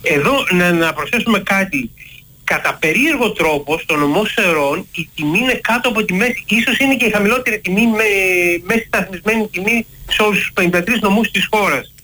Εδώ να προσθέσουμε κάτι. Κατά περίεργο τρόπο στο νομό Σερών η τιμή είναι κάτω από τη μέση, ίσως είναι και η χαμηλότερη τιμή, μέση σταθμισμένη τιμή σε όλους τους 53 νομούς της χώρας.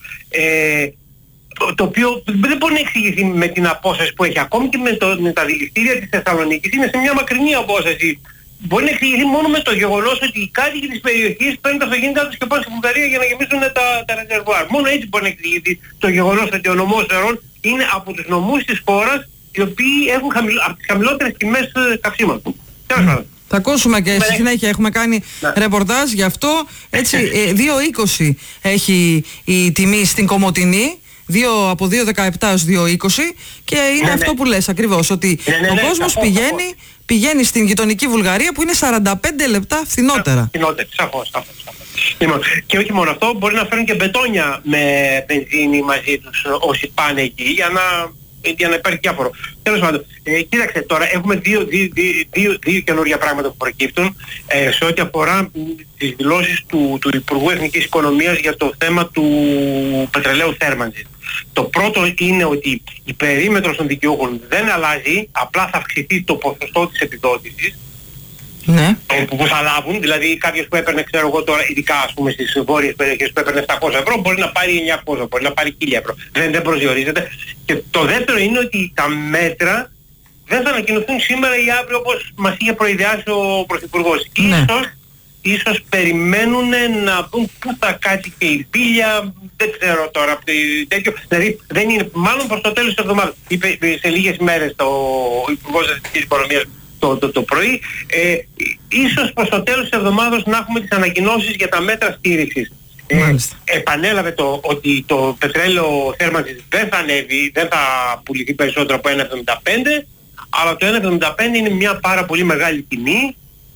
Το οποίο δεν μπορεί να εξηγηθεί με την απόσταση που έχει. Ακόμη και με τα δηληστήρια της Θεσσαλονίκης είναι σε μια μακρινή απόσταση. Μπορεί να εξηγηθεί μόνο με το γεγονός ότι οι κάτοικοι της περιοχής παίρνουν τα αυτοκίνητά τους και πάνε στη Βουλγαρία για να γεμίσουν τα ρεζερβουάρ. Μόνο έτσι μπορεί να εξηγηθεί το γεγονός ότι ο νομός Σερών είναι από τους νομούς της χώρας οι οποίοι έχουν από τις χαμηλότερες τιμές καυσίματος. Θα ακούσουμε και στη συνέχεια, έχουμε κάνει ρεπορτάζ γι' αυτό. Έτσι, 2,20 έχει η τιμή στην Κομοτηνή, από 2,17 έως 2,20 και είναι αυτό που λες ακριβώς, ότι ο κόσμος πηγαίνει στην γειτονική Βουλγαρία που είναι 45 λεπτά φθηνότερα. Σαφώς. Και όχι μόνο αυτό, μπορεί να φέρουν και μπετόνια με μπενζίνη μαζί τους όσοι πάνε εκεί για να υπάρχει διάφορο. Τέλος πάντων, κοίταξε τώρα, έχουμε δύο καινούργια πράγματα που προκύπτουν σε ό,τι αφορά τις δηλώσεις του Υπουργού Εθνικής Οικονομίας για το θέμα του πετρελαίου θέρμανσης. Το πρώτο είναι ότι η περίμετρος των δικαιούχων δεν αλλάζει, απλά θα αυξηθεί το ποσοστό της επιδότησης. Ναι. Που θα λάβουν, δηλαδή κάποιος που έπαιρνε, ξέρω εγώ τώρα, ειδικά ας πούμε στις βόρειες περιοχές που έπαιρνε 700 ευρώ μπορεί να πάρει 900, μπορεί να πάρει 1000 ευρώ. Δεν προσδιορίζεται. Και το δεύτερο είναι ότι τα μέτρα δεν θα ανακοινωθούν σήμερα ή αύριο όπως μας είχε προειδεάσει ο Πρωθυπουργός. Ναι. Ίσως περιμένουν να δουν πού θα κάτσει και η πύλια, δεν ξέρω τώρα τέτοιο. Δηλαδή δεν είναι, μάλλον προς το τέλος της εβδομάδας. Είπε σε λίγες μέρες ο Υπουργός Εθνικής Οικονομίας το πρωί, ίσως προς το τέλος της εβδομάδας να έχουμε τις ανακοινώσεις για τα μέτρα στήριξης. Επανέλαβε ότι το πετρέλαιο θέρμανσης δεν θα ανέβει, δεν θα πουληθεί περισσότερο από 1,75, αλλά το 1,75 είναι μια πάρα πολύ μεγάλη τιμή,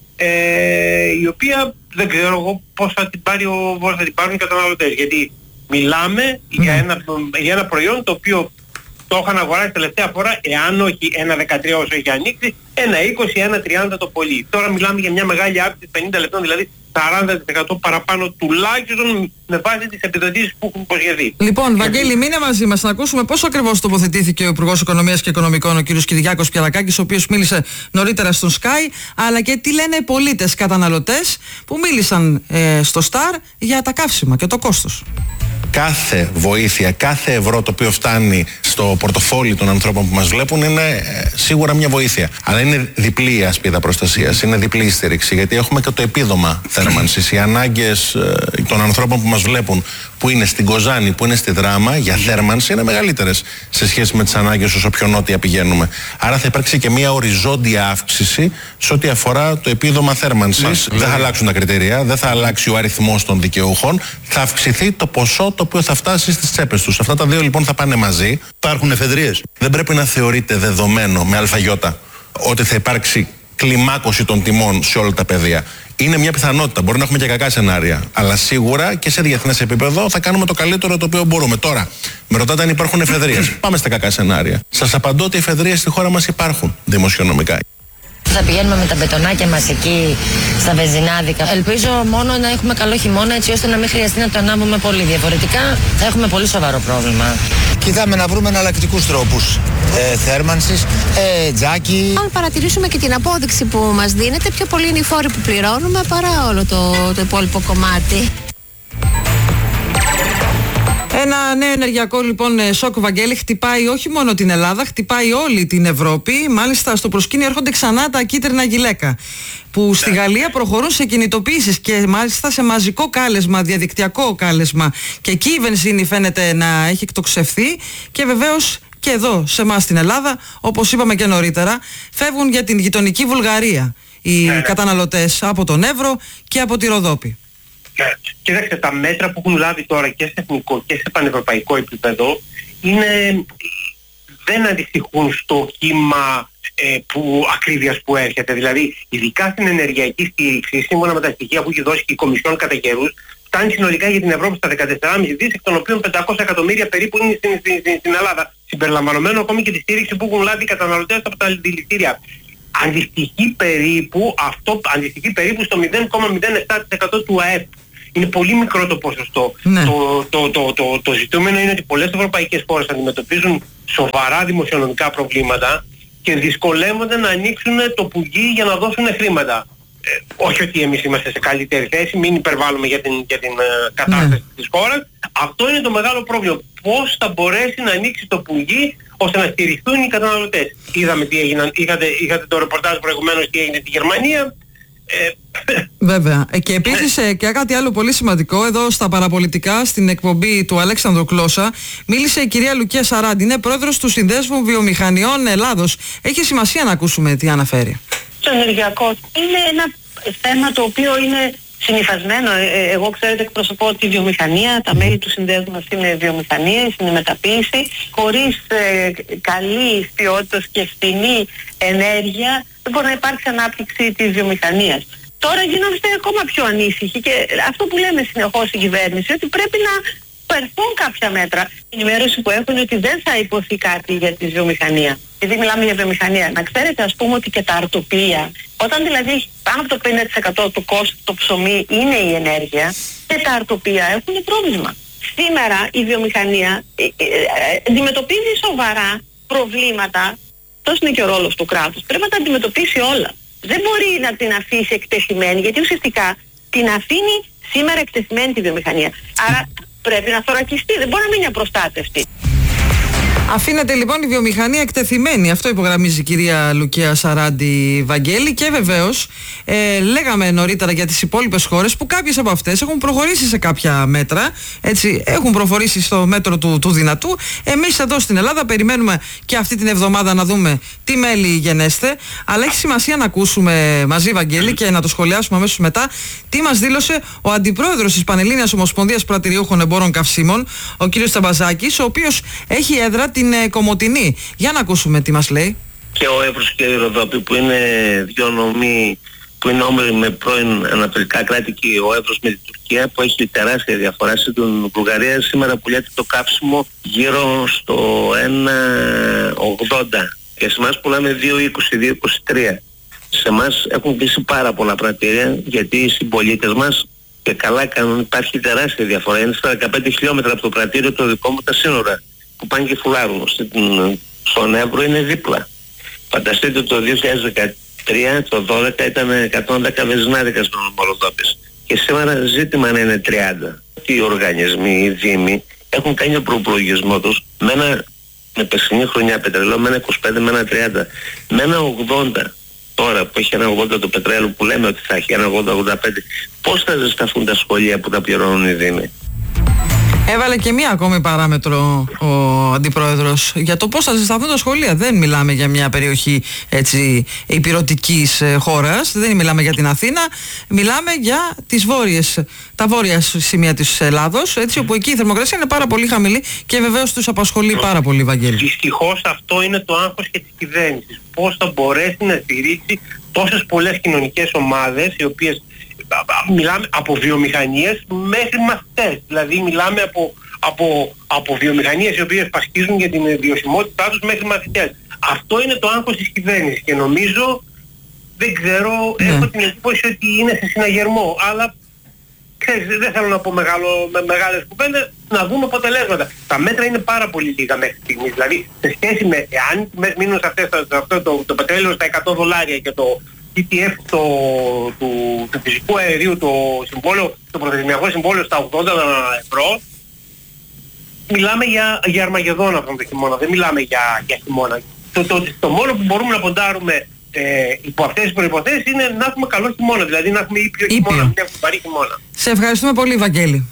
η οποία δεν ξέρω εγώ πώς θα την πάρουν οι καταναλωτές, γιατί μιλάμε για ένα προϊόν το οποίο το είχαν αγοράσει τελευταία φορά, εάν όχι 1,13 όσο έχει ανοίξει, 1,20, 1,30 το πολύ. Τώρα μιλάμε για μια μεγάλη αύξηση 50 λεπτών, δηλαδή 40% παραπάνω τουλάχιστον με βάση τις επιδοτήσεις που έχουν υποσχεθεί. Λοιπόν, Βαγγέλη, μείνε μαζί μας να ακούσουμε πώς ακριβώς τοποθετήθηκε ο Υπουργός Οικονομίας και Οικονομικών, ο κ. Κυριάκος Πιαδακάκης, ο οποίος μίλησε νωρίτερα στον Sky, αλλά και τι λένε οι πολίτες καταναλωτές που μίλησαν στο Star για τα καύσιμα και το κόστος. Κάθε βοήθεια, κάθε ευρώ το οποίο φτάνει στο πορτοφόλι των ανθρώπων που μας βλέπουν είναι σίγουρα μια βοήθεια. Αλλά είναι διπλή η ασπίδα προστασίας, είναι διπλή η στήριξη, γιατί έχουμε και το επίδομα θέρμανσης. Οι ανάγκες των ανθρώπων που μας βλέπουν, που είναι στην Κοζάνη, που είναι στη Δράμα, για θέρμανση είναι μεγαλύτερες σε σχέση με τις ανάγκες όσο πιο νότια πηγαίνουμε. Άρα θα υπάρξει και μια οριζόντια αύξηση σε ό,τι αφορά το επίδομα θέρμανσης. Δεν θα αλλάξουν τα κριτήρια, δεν θα αλλάξει ο αριθμός των δικαιούχων, θα αυξηθεί το ποσό το οποίο θα φτάσει στις τσέπες τους. Αυτά τα δύο λοιπόν θα πάνε μαζί. Υπάρχουν εφεδρείες. Δεν πρέπει να θεωρείται δεδομένο με αλφαγιώτα ότι θα υπάρξει κλιμάκωση των τιμών σε όλα τα πεδία. Είναι μια πιθανότητα. Μπορεί να έχουμε και κακά σενάρια. Αλλά σίγουρα και σε διεθνές επίπεδο θα κάνουμε το καλύτερο το οποίο μπορούμε. Τώρα, με ρωτάτε αν υπάρχουν εφεδρείες. Πάμε στα κακά σενάρια. Σας απαντώ ότι οι εφεδρείες στη χώρα μας υπάρχουν δημοσιονομικά. Θα πηγαίνουμε με τα μπετονάκια μας εκεί στα βενζινάδικα. Ελπίζω μόνο να έχουμε καλό χειμώνα, έτσι ώστε να μην χρειαστεί να το ανάβουμε πολύ. Διαφορετικά θα έχουμε πολύ σοβαρό πρόβλημα. Κοιτάμε να βρούμε εναλλακτικούς τρόπους θέρμανσης, τζάκι. Αν παρατηρήσουμε και την απόδειξη που μας δίνεται, πιο πολύ είναι οι φόροι που πληρώνουμε παρά όλο το υπόλοιπο κομμάτι. Ένα νέο ενεργειακό λοιπόν σοκ, Βαγγέλη, χτυπάει όχι μόνο την Ελλάδα, χτυπάει όλη την Ευρώπη. Μάλιστα στο προσκήνιο έρχονται ξανά τα κίτρινα γυλαίκα, που στη Γαλλία προχωρούν σε κινητοποιήσεις και μάλιστα σε μαζικό κάλεσμα, διαδικτυακό κάλεσμα. Και εκεί η βενζίνη φαίνεται να έχει εκτοξευθεί και βεβαίως και εδώ σε εμάς στην Ελλάδα, όπως είπαμε και νωρίτερα, φεύγουν για την γειτονική Βουλγαρία οι καταναλωτές από τον Εύρο και από τη Ροδόπη. Κοίταξε, τα μέτρα που έχουν λάβει τώρα και σε εθνικό και σε πανευρωπαϊκό επίπεδο δεν αντιστοιχούν στο κύμα ακρίβειας που έρχεται. Δηλαδή, ειδικά στην ενεργειακή στήριξη, σύμφωνα με τα στοιχεία που έχει δώσει και η Κομισιόν κατά καιρούς, φτάνει συνολικά για την Ευρώπη στα 14,5 δις, εκ των οποίων 500 εκατομμύρια περίπου είναι στην Ελλάδα. Συμπεριλαμβανομένου ακόμη και τη στήριξη που έχουν λάβει οι καταναλωτές από τα δηληστήρια. Αντιστοιχεί περίπου στο 0,07% του ΑΕΠ. Είναι πολύ μικρό το ποσοστό. Ναι. Το ζητούμενο είναι ότι πολλές ευρωπαϊκές χώρες αντιμετωπίζουν σοβαρά δημοσιονομικά προβλήματα και δυσκολεύονται να ανοίξουν το πουγγί για να δώσουν χρήματα. Όχι ότι εμείς είμαστε σε καλύτερη θέση, μην υπερβάλλουμε για την κατάσταση της χώρας. Αυτό είναι το μεγάλο πρόβλημα. Πώς θα μπορέσει να ανοίξει το πουγγί ώστε να στηριχθούν οι καταναλωτές. Είδαμε τι έγιναν, είχατε το ρεπορτάζ προηγουμένως τι έγινε στη Γερμανία. Βέβαια. Και επίσης και κάτι άλλο πολύ σημαντικό, εδώ στα παραπολιτικά, στην εκπομπή του Αλέξανδρου Κλώσσα, μίλησε η κυρία Λουκία Σαράντη, είναι πρόεδρος του Συνδέσμου Βιομηχανιών Ελλάδος. Έχει σημασία να ακούσουμε τι αναφέρει. Το ενεργειακό είναι ένα θέμα το οποίο είναι συνυφασμένο. Εγώ, ξέρετε, εκπροσωπώ τη βιομηχανία, τα μέλη του συνδέσμου μας είναι βιομηχανίες, είναι μεταποίηση. Χωρίς καλή ποιότητας και φθηνή ενέργεια δεν μπορεί να υπάρξει ανάπτυξη της βιομηχανίας. Τώρα γινόμαστε ακόμα πιο ανήσυχοι και αυτό που λέμε συνεχώς στην κυβέρνηση, ότι πρέπει να περθούν κάποια μέτρα. Η ενημέρωση που έχω είναι ότι δεν θα υποθεί κάτι για τη βιομηχανία. Επειδή μιλάμε για βιομηχανία, να ξέρετε ας πούμε ότι και τα αρτοπία, όταν δηλαδή πάνω από το 50% του κόστου το ψωμί είναι η ενέργεια, και τα αρτοπία έχουν πρόβλημα. Σήμερα η βιομηχανία αντιμετωπίζει σοβαρά προβλήματα. Αυτός είναι και ο ρόλος του κράτους. Πρέπει να τα αντιμετωπίσει όλα. Δεν μπορεί να την αφήσει εκτεθειμένη, γιατί ουσιαστικά την αφήνει σήμερα εκτεθειμένη τη βιομηχανία. Άρα πρέπει να θωρακιστεί, δεν μπορεί να μείνει απροστάτευτη. Αφήνεται λοιπόν η βιομηχανία εκτεθειμένη. Αυτό υπογραμμίζει η κυρία Λουκία Σαράντη Βαγγέλη. Και βεβαίως λέγαμε νωρίτερα για τις υπόλοιπες χώρες που κάποιες από αυτές έχουν προχωρήσει σε κάποια μέτρα. Έτσι, έχουν προχωρήσει στο μέτρο του δυνατού. Εμείς εδώ στην Ελλάδα περιμένουμε και αυτή την εβδομάδα να δούμε τι μέλη γενέστε. Αλλά έχει σημασία να ακούσουμε μαζί, Βαγγέλη, και να το σχολιάσουμε αμέσως μετά τι μας δήλωσε ο αντιπρόεδρος της Πανελλήνιας Ομοσπονδίας Πρατηριούχων Εμπόρων Καυσίμων, ο κύριος Τσαμπαζάκης, ο οποίος έχει έδρα την Κομοτηνή. Για να ακούσουμε τι μας λέει. Και ο Εύρος και η Ροδόπη, που είναι δύο νομοί που είναι όμοιροι με πρώην ανατολικά κράτη, και ο Εύρος με την Τουρκία, που έχει τεράστια διαφορά. Στην Βουλγαρία σήμερα πουλιάται το κάψιμο γύρω στο 1,80 και σε εμάς πουλάμε 2,20-2,23. Σε εμάς έχουν κλείσει πάρα πολλά πρατήρια, γιατί οι συμπολίτες μας και καλά κάνουν, υπάρχει τεράστια διαφορά. Είναι στα 15 χιλιόμετρα από το πρατήριο το δικό μου τα σύνορα, που πάνε και φουλάρουν. Στον Εύρο είναι δίπλα. Φανταστείτε το 2013, το 12 ήταν 110 βενζινάδικα στον Ροδόπης. Και σήμερα ζήτημα να είναι 30. Οι οργανισμοί, οι δήμοι έχουν κάνει ο προϋπολογισμό τους με περσινή χρονιά πετρελαίο με ένα 25, με ένα 30. Με ένα 80 τώρα που έχει ένα 80 το πετρέλαιο, που λέμε ότι θα έχει ένα 80-85, πώς θα ζεσταθούν τα σχολεία που τα πληρώνουν οι δήμοι? Έβαλε και μία ακόμη παράμετρο ο αντιπρόεδρος για το πώς θα ζεσταθούν τα σχολεία. Δεν μιλάμε για μια περιοχή έτσι υπηρετικής χώρας, δεν μιλάμε για την Αθήνα, μιλάμε για τα βόρεια σημεία της Ελλάδος, έτσι, όπου εκεί η θερμοκρασία είναι πάρα πολύ χαμηλή και βεβαίως τους απασχολεί πάρα πολύ, Βαγγέλη. Δυστυχώς αυτό είναι το άγχος και της κυβέρνησης. Πώς θα μπορέσει να στηρίξει τόσες πολλές κοινωνικές ομάδες, οι οποίες μιλάμε από βιομηχανίες μέχρι μαθητές. Δηλαδή μιλάμε από βιομηχανίες οι οποίες πασχίζουν για την βιωσιμότητά τους μέχρι μαθητές. Αυτό είναι το άγχος της κυβέρνησης και νομίζω, δεν ξέρω, έχω την εντύπωση ότι είναι σε συναγερμό. Αλλά ξέρεις, δεν θέλω να πω μεγάλες κουβέντες, να δούμε αποτελέσματα. Τα μέτρα είναι πάρα πολύ λίγα μέχρι στιγμής. Δηλαδή σε σχέση με εάν μείνουν σε αυτό το πετρέλαιο στα $100 και το ETF του φυσικού αερίου, το προθεσμιακό συμβόλαιο στα 80 ευρώ, μιλάμε για Αρμαγεδόνα αυτόν τον χειμώνα, δεν μιλάμε για χειμώνα. Το μόνο που μπορούμε να ποντάρουμε υπό αυτές τις προϋποθέσεις είναι να έχουμε καλό χειμώνα, δηλαδή να έχουμε ήπιο χειμώνα, μια κουμπαρή χειμώνα. Σε ευχαριστούμε πολύ, Βαγγέλη.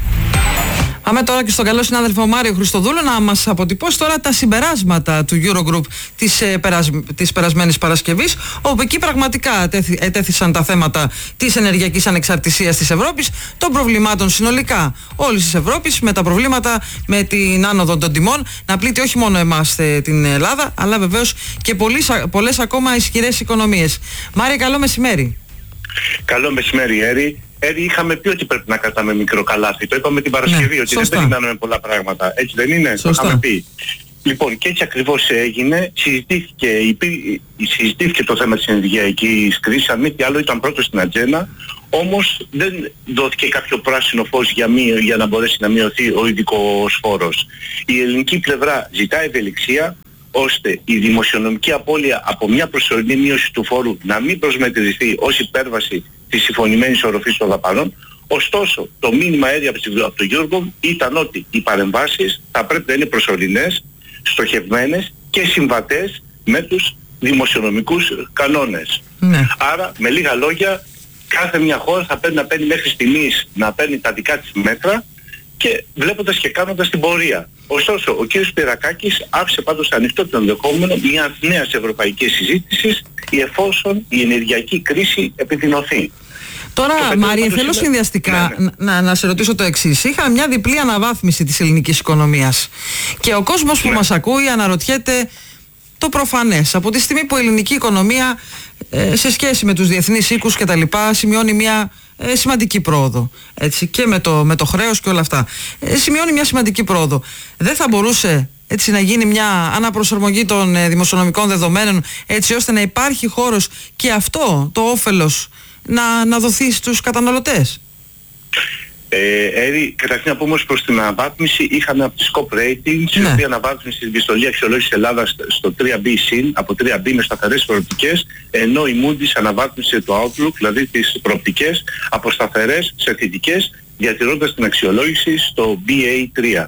Πάμε τώρα και στον καλό συνάδελφο Μάριο Χριστοδούλου να μας αποτυπώσει τώρα τα συμπεράσματα του Eurogroup της περασμένης Παρασκευής, όπου εκεί πραγματικά ετέθησαν τα θέματα της ενεργειακής ανεξαρτησίας της Ευρώπης, των προβλημάτων συνολικά όλης της Ευρώπης, με τα προβλήματα με την άνοδο των τιμών να πλήττει όχι μόνο εμάς την Ελλάδα, αλλά βεβαίως και πολλές ακόμα ισχυρές οικονομίες. Μάρια, καλό μεσημέρι. Καλό μεσημέρι, Έρη. Είχαμε πει ότι πρέπει να κρατάμε μικρό καλάθι. Το είπαμε την Παρασκευή, ότι σωστά. δεν περιμένουμε πολλά πράγματα. Έτσι δεν είναι? Σωστά. Το είχαμε πει. Λοιπόν, και έτσι ακριβώς έγινε. Συζητήθηκε το θέμα της ενεργειακής κρίσης. Αν μη τι άλλο ήταν πρώτο στην ατζέντα. Όμως δεν δόθηκε κάποιο πράσινο φως για να μπορέσει να μειωθεί ο ειδικός φόρος. Η ελληνική πλευρά ζητά ευελιξία ώστε η δημοσιονομική απώλεια από μια προσωρινή μείωση του φόρου να μην προσμετρηθεί ως υπέρβαση της συμφωνημένης οροφής των δαπανών. Ωστόσο, το μήνυμα από τον Γιώργο ήταν ότι οι παρεμβάσεις θα πρέπει να είναι προσωρινές, στοχευμένες και συμβατές με τους δημοσιονομικούς κανόνες. Ναι. Άρα, με λίγα λόγια, κάθε μια χώρα θα πρέπει να παίρνει μέχρι στιγμής να παίρνει τα δικά της μέτρα και βλέποντας και κάνοντας την πορεία. Ωστόσο, ο κ. Σπυρακάκης άφησε πάντως ανοιχτό το ενδεχόμενο μιας νέας ευρωπαϊκής συζήτησης εφόσον η ενεργειακή κρίση επιδεινωθεί. Τώρα, Μάρια, θέλω συνδυαστικά να σε ρωτήσω το εξής. Είχα μια διπλή αναβάθμιση της ελληνικής οικονομίας και ο κόσμος που μας ακούει αναρωτιέται το προφανές. Από τη στιγμή που η ελληνική οικονομία σε σχέση με τους διεθνείς οίκους και τα λοιπά σημειώνει μια σημαντική πρόοδο, έτσι, και με το χρέος και όλα αυτά, σημειώνει μια σημαντική πρόοδο, δεν θα μπορούσε έτσι να γίνει μια αναπροσαρμογή των δημοσιονομικών δεδομένων έτσι ώστε να υπάρχει χώρος και αυτό το όφελος να δοθεί στους καταναλωτές? Καταρχήν να πούμε όμως προς την αναβάθμιση είχαμε από τη Scope Ratings η οποία αναβάθμισε την επιστολή αξιολόγησης Ελλάδας στο 3B συν, από 3B με σταθερές προοπτικές, ενώ η Moody's αναβάθμισε το Outlook, δηλαδή τις προοπτικές, από σταθερές σε θετικές, διατηρώντας την αξιολόγηση στο BA3.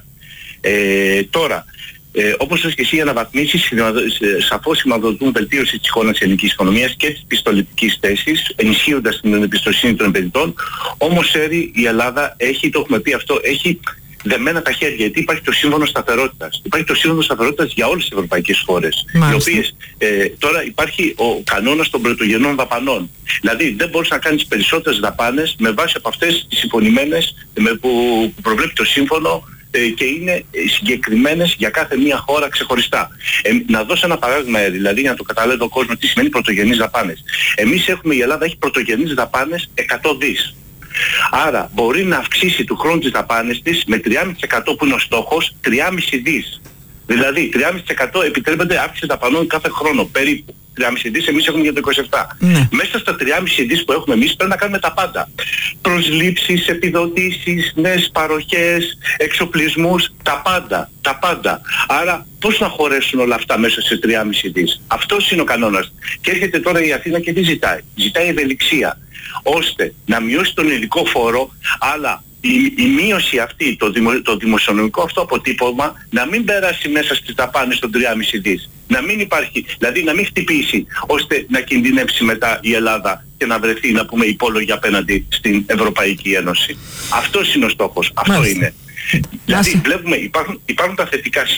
Τώρα, όπως και εσύ, οι αναβαθμίσεις σαφώς σηματοδοτούν βελτίωση της εικόνας της ελληνικής οικονομίας και της πιστοληπτικής θέσης, ενισχύοντας την εμπιστοσύνη των επενδυτών. Όμως, η Ελλάδα έχει, το έχουμε πει αυτό, έχει δεμένα τα χέρια, γιατί υπάρχει το σύμφωνο σταθερότητας. Υπάρχει το σύμφωνο σταθερότητας για όλες τις ευρωπαϊκές χώρες. Οι οποίες τώρα υπάρχει ο κανόνας των πρωτογενών δαπανών. Δηλαδή δεν μπορείς να κάνεις περισσότερες δαπάνες με βάση από αυτές τις συμφωνημένες που προβλέπει το σύμφωνο και είναι συγκεκριμένες για κάθε μία χώρα ξεχωριστά. Να δώσω ένα παράδειγμα, δηλαδή για να το καταλάβει ο κόσμος τι σημαίνει πρωτογενείς δαπάνες. Η Ελλάδα έχει πρωτογενείς δαπάνες 100 δις. Άρα μπορεί να αυξήσει του χρόνου τις δαπάνες της με 3,5% που είναι ο στόχος, 3,5 δις. Δηλαδή 3,5% επιτρέπεται αύξηση δαπανών κάθε χρόνο περίπου. 3,5 δις εμείς έχουμε για το 27. Μέσα στα 3,5 δις που έχουμε εμείς πρέπει να κάνουμε τα πάντα. Προσλήψεις, επιδοτήσεις, νέες παροχές, εξοπλισμούς, τα πάντα. Άρα πώς να χωρέσουν όλα αυτά μέσα σε 3,5 δις. Αυτός είναι ο κανόνας. Και έρχεται τώρα η Αθήνα και τι ζητάει? Ζητάει ευελιξία, ώστε να μειώσει τον ειδικό φόρο, αλλά η μείωση αυτή, το δημοσιονομικό αυτό αποτύπωμα να μην περάσει μέσα στις δαπάνες των 3,5 δις. Να μην υπάρχει, δηλαδή να μην χτυπήσει ώστε να κινδυνεύσει μετά η Ελλάδα και να βρεθεί, να πούμε, υπόλογη απέναντι στην Ευρωπαϊκή Ένωση. Αυτός είναι ο στόχος. Αυτό είναι. Δηλαδή βλέπουμε, υπάρχουν τα θετικά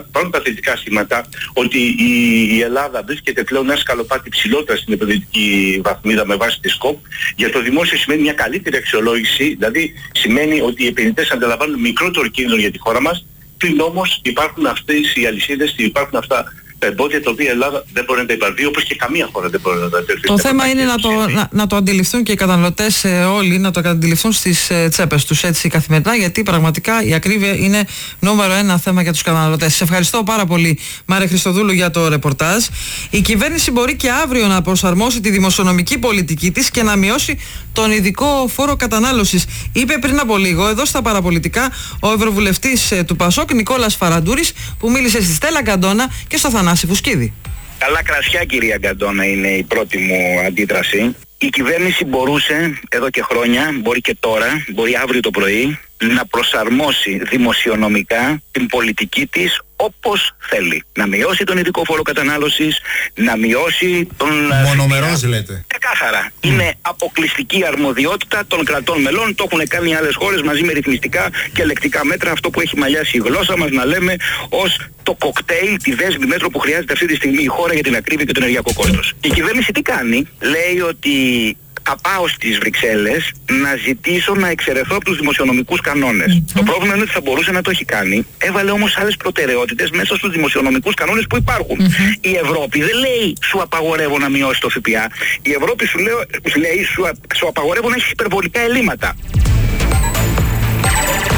σήματα ότι η Ελλάδα βρίσκεται πλέον ένα σκαλοπάτι ψηλότερα στην επενδυτική βαθμίδα με βάση τη ΣΚΟΠ. Για το δημόσιο σημαίνει μια καλύτερη αξιολόγηση, δηλαδή σημαίνει ότι οι επενδυτές αντιλαμβάνουν μικρότερο κίνδυνο για τη χώρα μας, πλην όμως υπάρχουν αυτές οι αλυσίδες, υπάρχουν αυτά τα εμπόδια τα οποία η Ελλάδα δεν μπορεί να τα υπαρβεί, όπως και καμία χώρα δεν μπορεί να τα υπερβεί. Το θέμα είναι να το αντιληφθούν και οι καταναλωτές όλοι, να το αντιληφθούν στις τσέπες τους έτσι καθημερινά, γιατί πραγματικά η ακρίβεια είναι νούμερο ένα θέμα για τους καταναλωτές. Σε ευχαριστώ πάρα πολύ, Μάρια Χριστοδούλου, για το ρεπορτάζ. Η κυβέρνηση μπορεί και αύριο να προσαρμόσει τη δημοσιονομική πολιτική της και να μειώσει τον ειδικό φόρο κατανάλωσης, είπε πριν από λίγο εδώ στα παραπολιτικά ο Ευρωβουλευτής του ΠΑΣΟΚ Νικόλας Φαραντούρης, που μίλησε στη Στέλλα Γκαντόνα και στο Θανάση Φουσκίδη. Καλά κρασιά, κυρία Γκαντόνα, είναι η πρώτη μου αντίδραση. Η κυβέρνηση μπορούσε εδώ και χρόνια, μπορεί και τώρα, μπορεί αύριο το πρωί, να προσαρμόσει δημοσιονομικά την πολιτική της όπως θέλει. Να μειώσει τον ειδικό φόρο κατανάλωσης, να μειώσει τον... Μονομερός λέτε. Κάθαρα. Είναι αποκλειστική αρμοδιότητα των κρατών μελών. Το έχουν κάνει άλλες χώρες μαζί με ρυθμιστικά και ελεκτικά μέτρα. Αυτό που έχει μαλλιάσει η γλώσσα μας να λέμε ως το κοκτέιλ, τη δέσμη μέτρο που χρειάζεται αυτή τη στιγμή η χώρα για την ακρίβεια και το ενεργειακό κόστος. Η κυβέρνηση τι κάνει? Λέει ότι θα πάω στις Βρυξέλλες να ζητήσω να εξαιρεθώ από τους δημοσιονομικούς κανόνες. Το πρόβλημα είναι ότι θα μπορούσε να το έχει κάνει. Έβαλε όμως άλλες προτεραιότητες μέσα στους δημοσιονομικούς κανόνες που υπάρχουν. Η Ευρώπη δεν λέει σου απαγορεύω να μειώσει το ΦΠΑ. Η Ευρώπη σου λέει σου απαγορεύω να έχεις υπερβολικά ελλείμματα.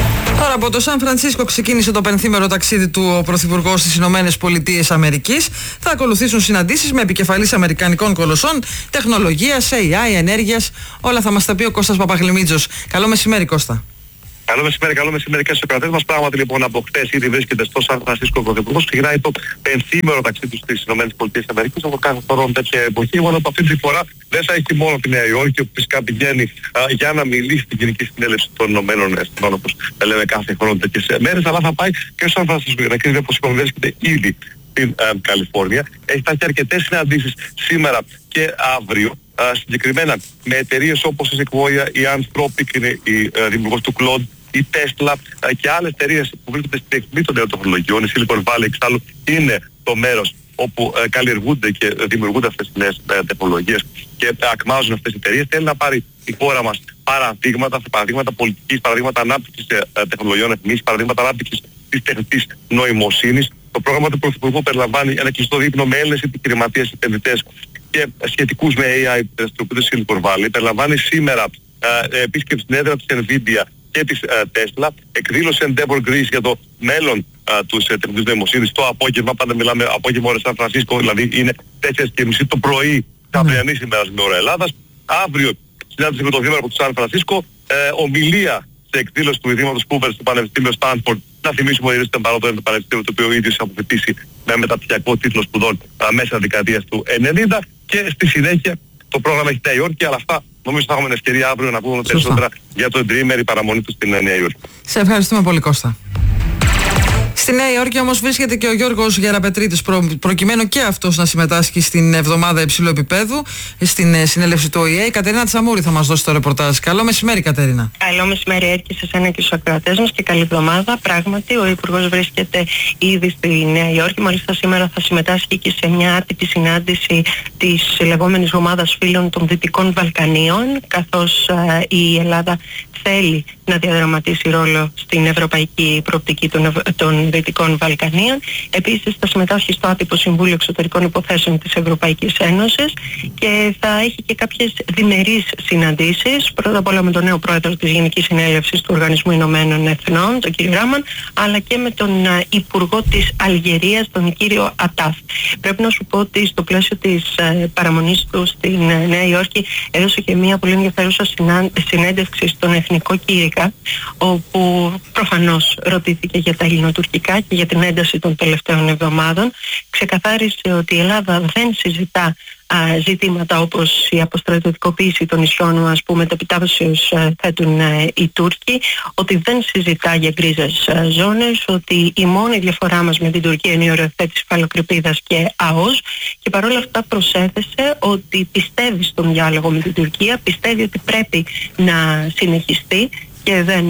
Τώρα από το Σαν Φρανσίσκο ξεκίνησε το πενθήμερο ταξίδι του ο Πρωθυπουργός στις Ηνωμένες Πολιτείες Αμερικής. Θα ακολουθήσουν συναντήσεις με επικεφαλής αμερικανικών κολοσσών, τεχνολογίας, AI, ενέργειας. Όλα θα μας τα πει ο Κώστας Παπαγλημίτζος. Καλό μεσημέρι, Κώστα. Καλό μεσημέρι και στους κρατές μας. Πράγματι λοιπόν από χτες ήδη βρίσκεται στο Σαν Φρανσίσκο ο Πρωθυπουργός. Ξεκινάει το πενθήμερο ταξίδι του στις ΗΠΑ. Από κάθε χρόνο τέτοια εποχή. Μόνο από αυτή τη φορά δεν θα έχει μόνο τη Νέα Υόρκη, όπου φυσικά πηγαίνει για να μιλήσει στην Γενική Συνέλευση των Ηνωμένων Εθνών, όπως λέμε κάθε χρόνο τέτοιες μέρες, αλλά θα πάει και στο Σαν Φρανσίσκο. Για να κρίνει, όπως είπαμε, βρίσκεται ήδη στην Καλιφόρνια. Έχει φτάσει αρκετές συναντήσεις σήμερα και αύριο. Συγκεκριμένα με εταιρείες όπως η Sequoia, η Anthropic, είναι η δημιουργός του Claude, η Tesla και άλλες εταιρείες που βρίσκονται στην εκμή των νέων τεχνολογιών. Η Silicon Valley εξάλλου είναι το μέρος όπου καλλιεργούνται και δημιουργούνται αυτές τις νέες τεχνολογίες και ακμάζουν αυτές τις εταιρείες. Θέλει να πάρει η χώρα μας παραδείγματα πολιτικής, παραδείγματα ανάπτυξης τεχνολογιών εθνικής, παραδείγματα ανάπτυξης της τεχνητής νοημοσύνης. Το πρόγραμμα του Πρωθυπουργού περιλαμβάνει ένα κλειστό δείπνο με Έλληνες επιχειρηματίες, επενδυτές και σχετικούς με AI δραστηριοποιούνται στη Silicon Valley. Περιλαμβάνει σήμερα επίσκεψη στην έδρα της NVIDIA και της Tesla, εκδήλωση Endeavor Greece για το μέλλον της τεχνητής νοημοσύνης το απόγευμα, πάντα μιλάμε απόγευμα ώρα Σαν Φρανσίσκο, δηλαδή είναι 4:30 το πρωί της αυριανής ημέρας με ώρα Ελλάδας. Αύριο συνάντηση με το Δήμαρχο του Σαν Φρανσίσκο, ομιλία σε εκδήλωση του Ιδρύματος Hoover στο Πανεπιστήμιο Stanford. Να θυμίσουμε ότι ήταν παρόν το Πανεπιστήμιο το οποίο ο ίδιος αποφοιτήσει με μεταπτυχιακό τίτλο σπουδών μέσα δεκαετίας του 90 και στη συνέχεια το πρόγραμμα έχει Νέα Υόρκη, αλλά αυτά νομίζω θα έχουμε την ευκαιρία αύριο να πούμε περισσότερα για το τριήμερη παραμονή του στην Νέα Υόρκη. Σε ευχαριστούμε πολύ, Κώστα. Στη Νέα Υόρκη όμως βρίσκεται και ο Γιώργος Γεραπετρίτης προκειμένου και αυτός να συμμετάσχει στην εβδομάδα υψηλού επίπεδου στην συνέλευση του ΟΗΕ. Η Κατερίνα Τσαμούρη θα μας δώσει το ρεπορτάζ. Καλό μεσημέρι, Κατερίνα. Καλό μεσημέρι, Έρκη, σε εσένα και στους ακροατές μας και καλή εβδομάδα. Πράγματι, ο Υπουργός βρίσκεται ήδη στη Νέα Υόρκη. Μάλιστα σήμερα θα συμμετάσχει και σε μια άτυπη συνάντηση της λεγόμενης ομάδας φίλων των Δυτικών Βαλκανίων, καθώς η Ελλάδα θέλει να διαδραματίσει ρόλο στην ευρωπαϊκή προοπτική των Δυτικών Βαλκανίων. Επίσης θα συμμετάσχει στο άτυπο Συμβούλιο Εξωτερικών Υποθέσεων της Ευρωπαϊκής Ένωσης και θα έχει και κάποιες διμερείς συναντήσεις, πρώτα απ' όλα με τον νέο πρόεδρο της Γενικής Συνέλευσης του Οργανισμού Ηνωμένων Εθνών, τον κύριο Ράμαν, αλλά και με τον Υπουργό της Αλγερίας, τον κύριο Ατάφ. Πρέπει να σου πω ότι στο πλαίσιο της παραμονής του στην Νέα Υόρκη έδωσε και μια πολύ ενδιαφέρουσα συνέντευξη στον Εθνικό Κήρυκα, όπου προφανώς ρωτήθηκε για τα ελληνοτουρκικά και για την ένταση των τελευταίων εβδομάδων. Ξεκαθάρισε ότι η Ελλάδα δεν συζητά ζητήματα όπως η αποστρατιωτικοποίηση των νησιών, ας πούμε, επιτάπτωσης θέτουν οι Τούρκοι, ότι δεν συζητά για γκρίζες ζώνες, ότι η μόνη διαφορά μας με την Τουρκία είναι η οριοθέτηση Φαλοκρηπίδας και ΑΟΣ, και παρόλα αυτά προσέθεσε ότι πιστεύει στον διάλογο με την Τουρκία, πιστεύει ότι πρέπει να συνεχιστεί και δεν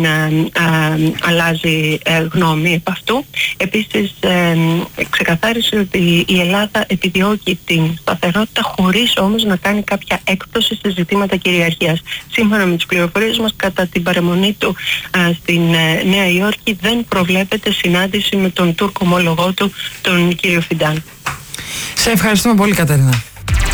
αλλάζει γνώμη επ' αυτού. Επίσης ξεκαθάρισε ότι η Ελλάδα επιδιώκει την σταθερότητα χωρίς όμως να κάνει κάποια έκπτωση σε ζητήματα κυριαρχίας. Σύμφωνα με τις πληροφορίες μας, κατά την παραμονή του στην Νέα Υόρκη δεν προβλέπεται συνάντηση με τον Τούρκο ομόλογό του, τον κύριο Φιντάν. Σε ευχαριστούμε πολύ, Κατερίνα.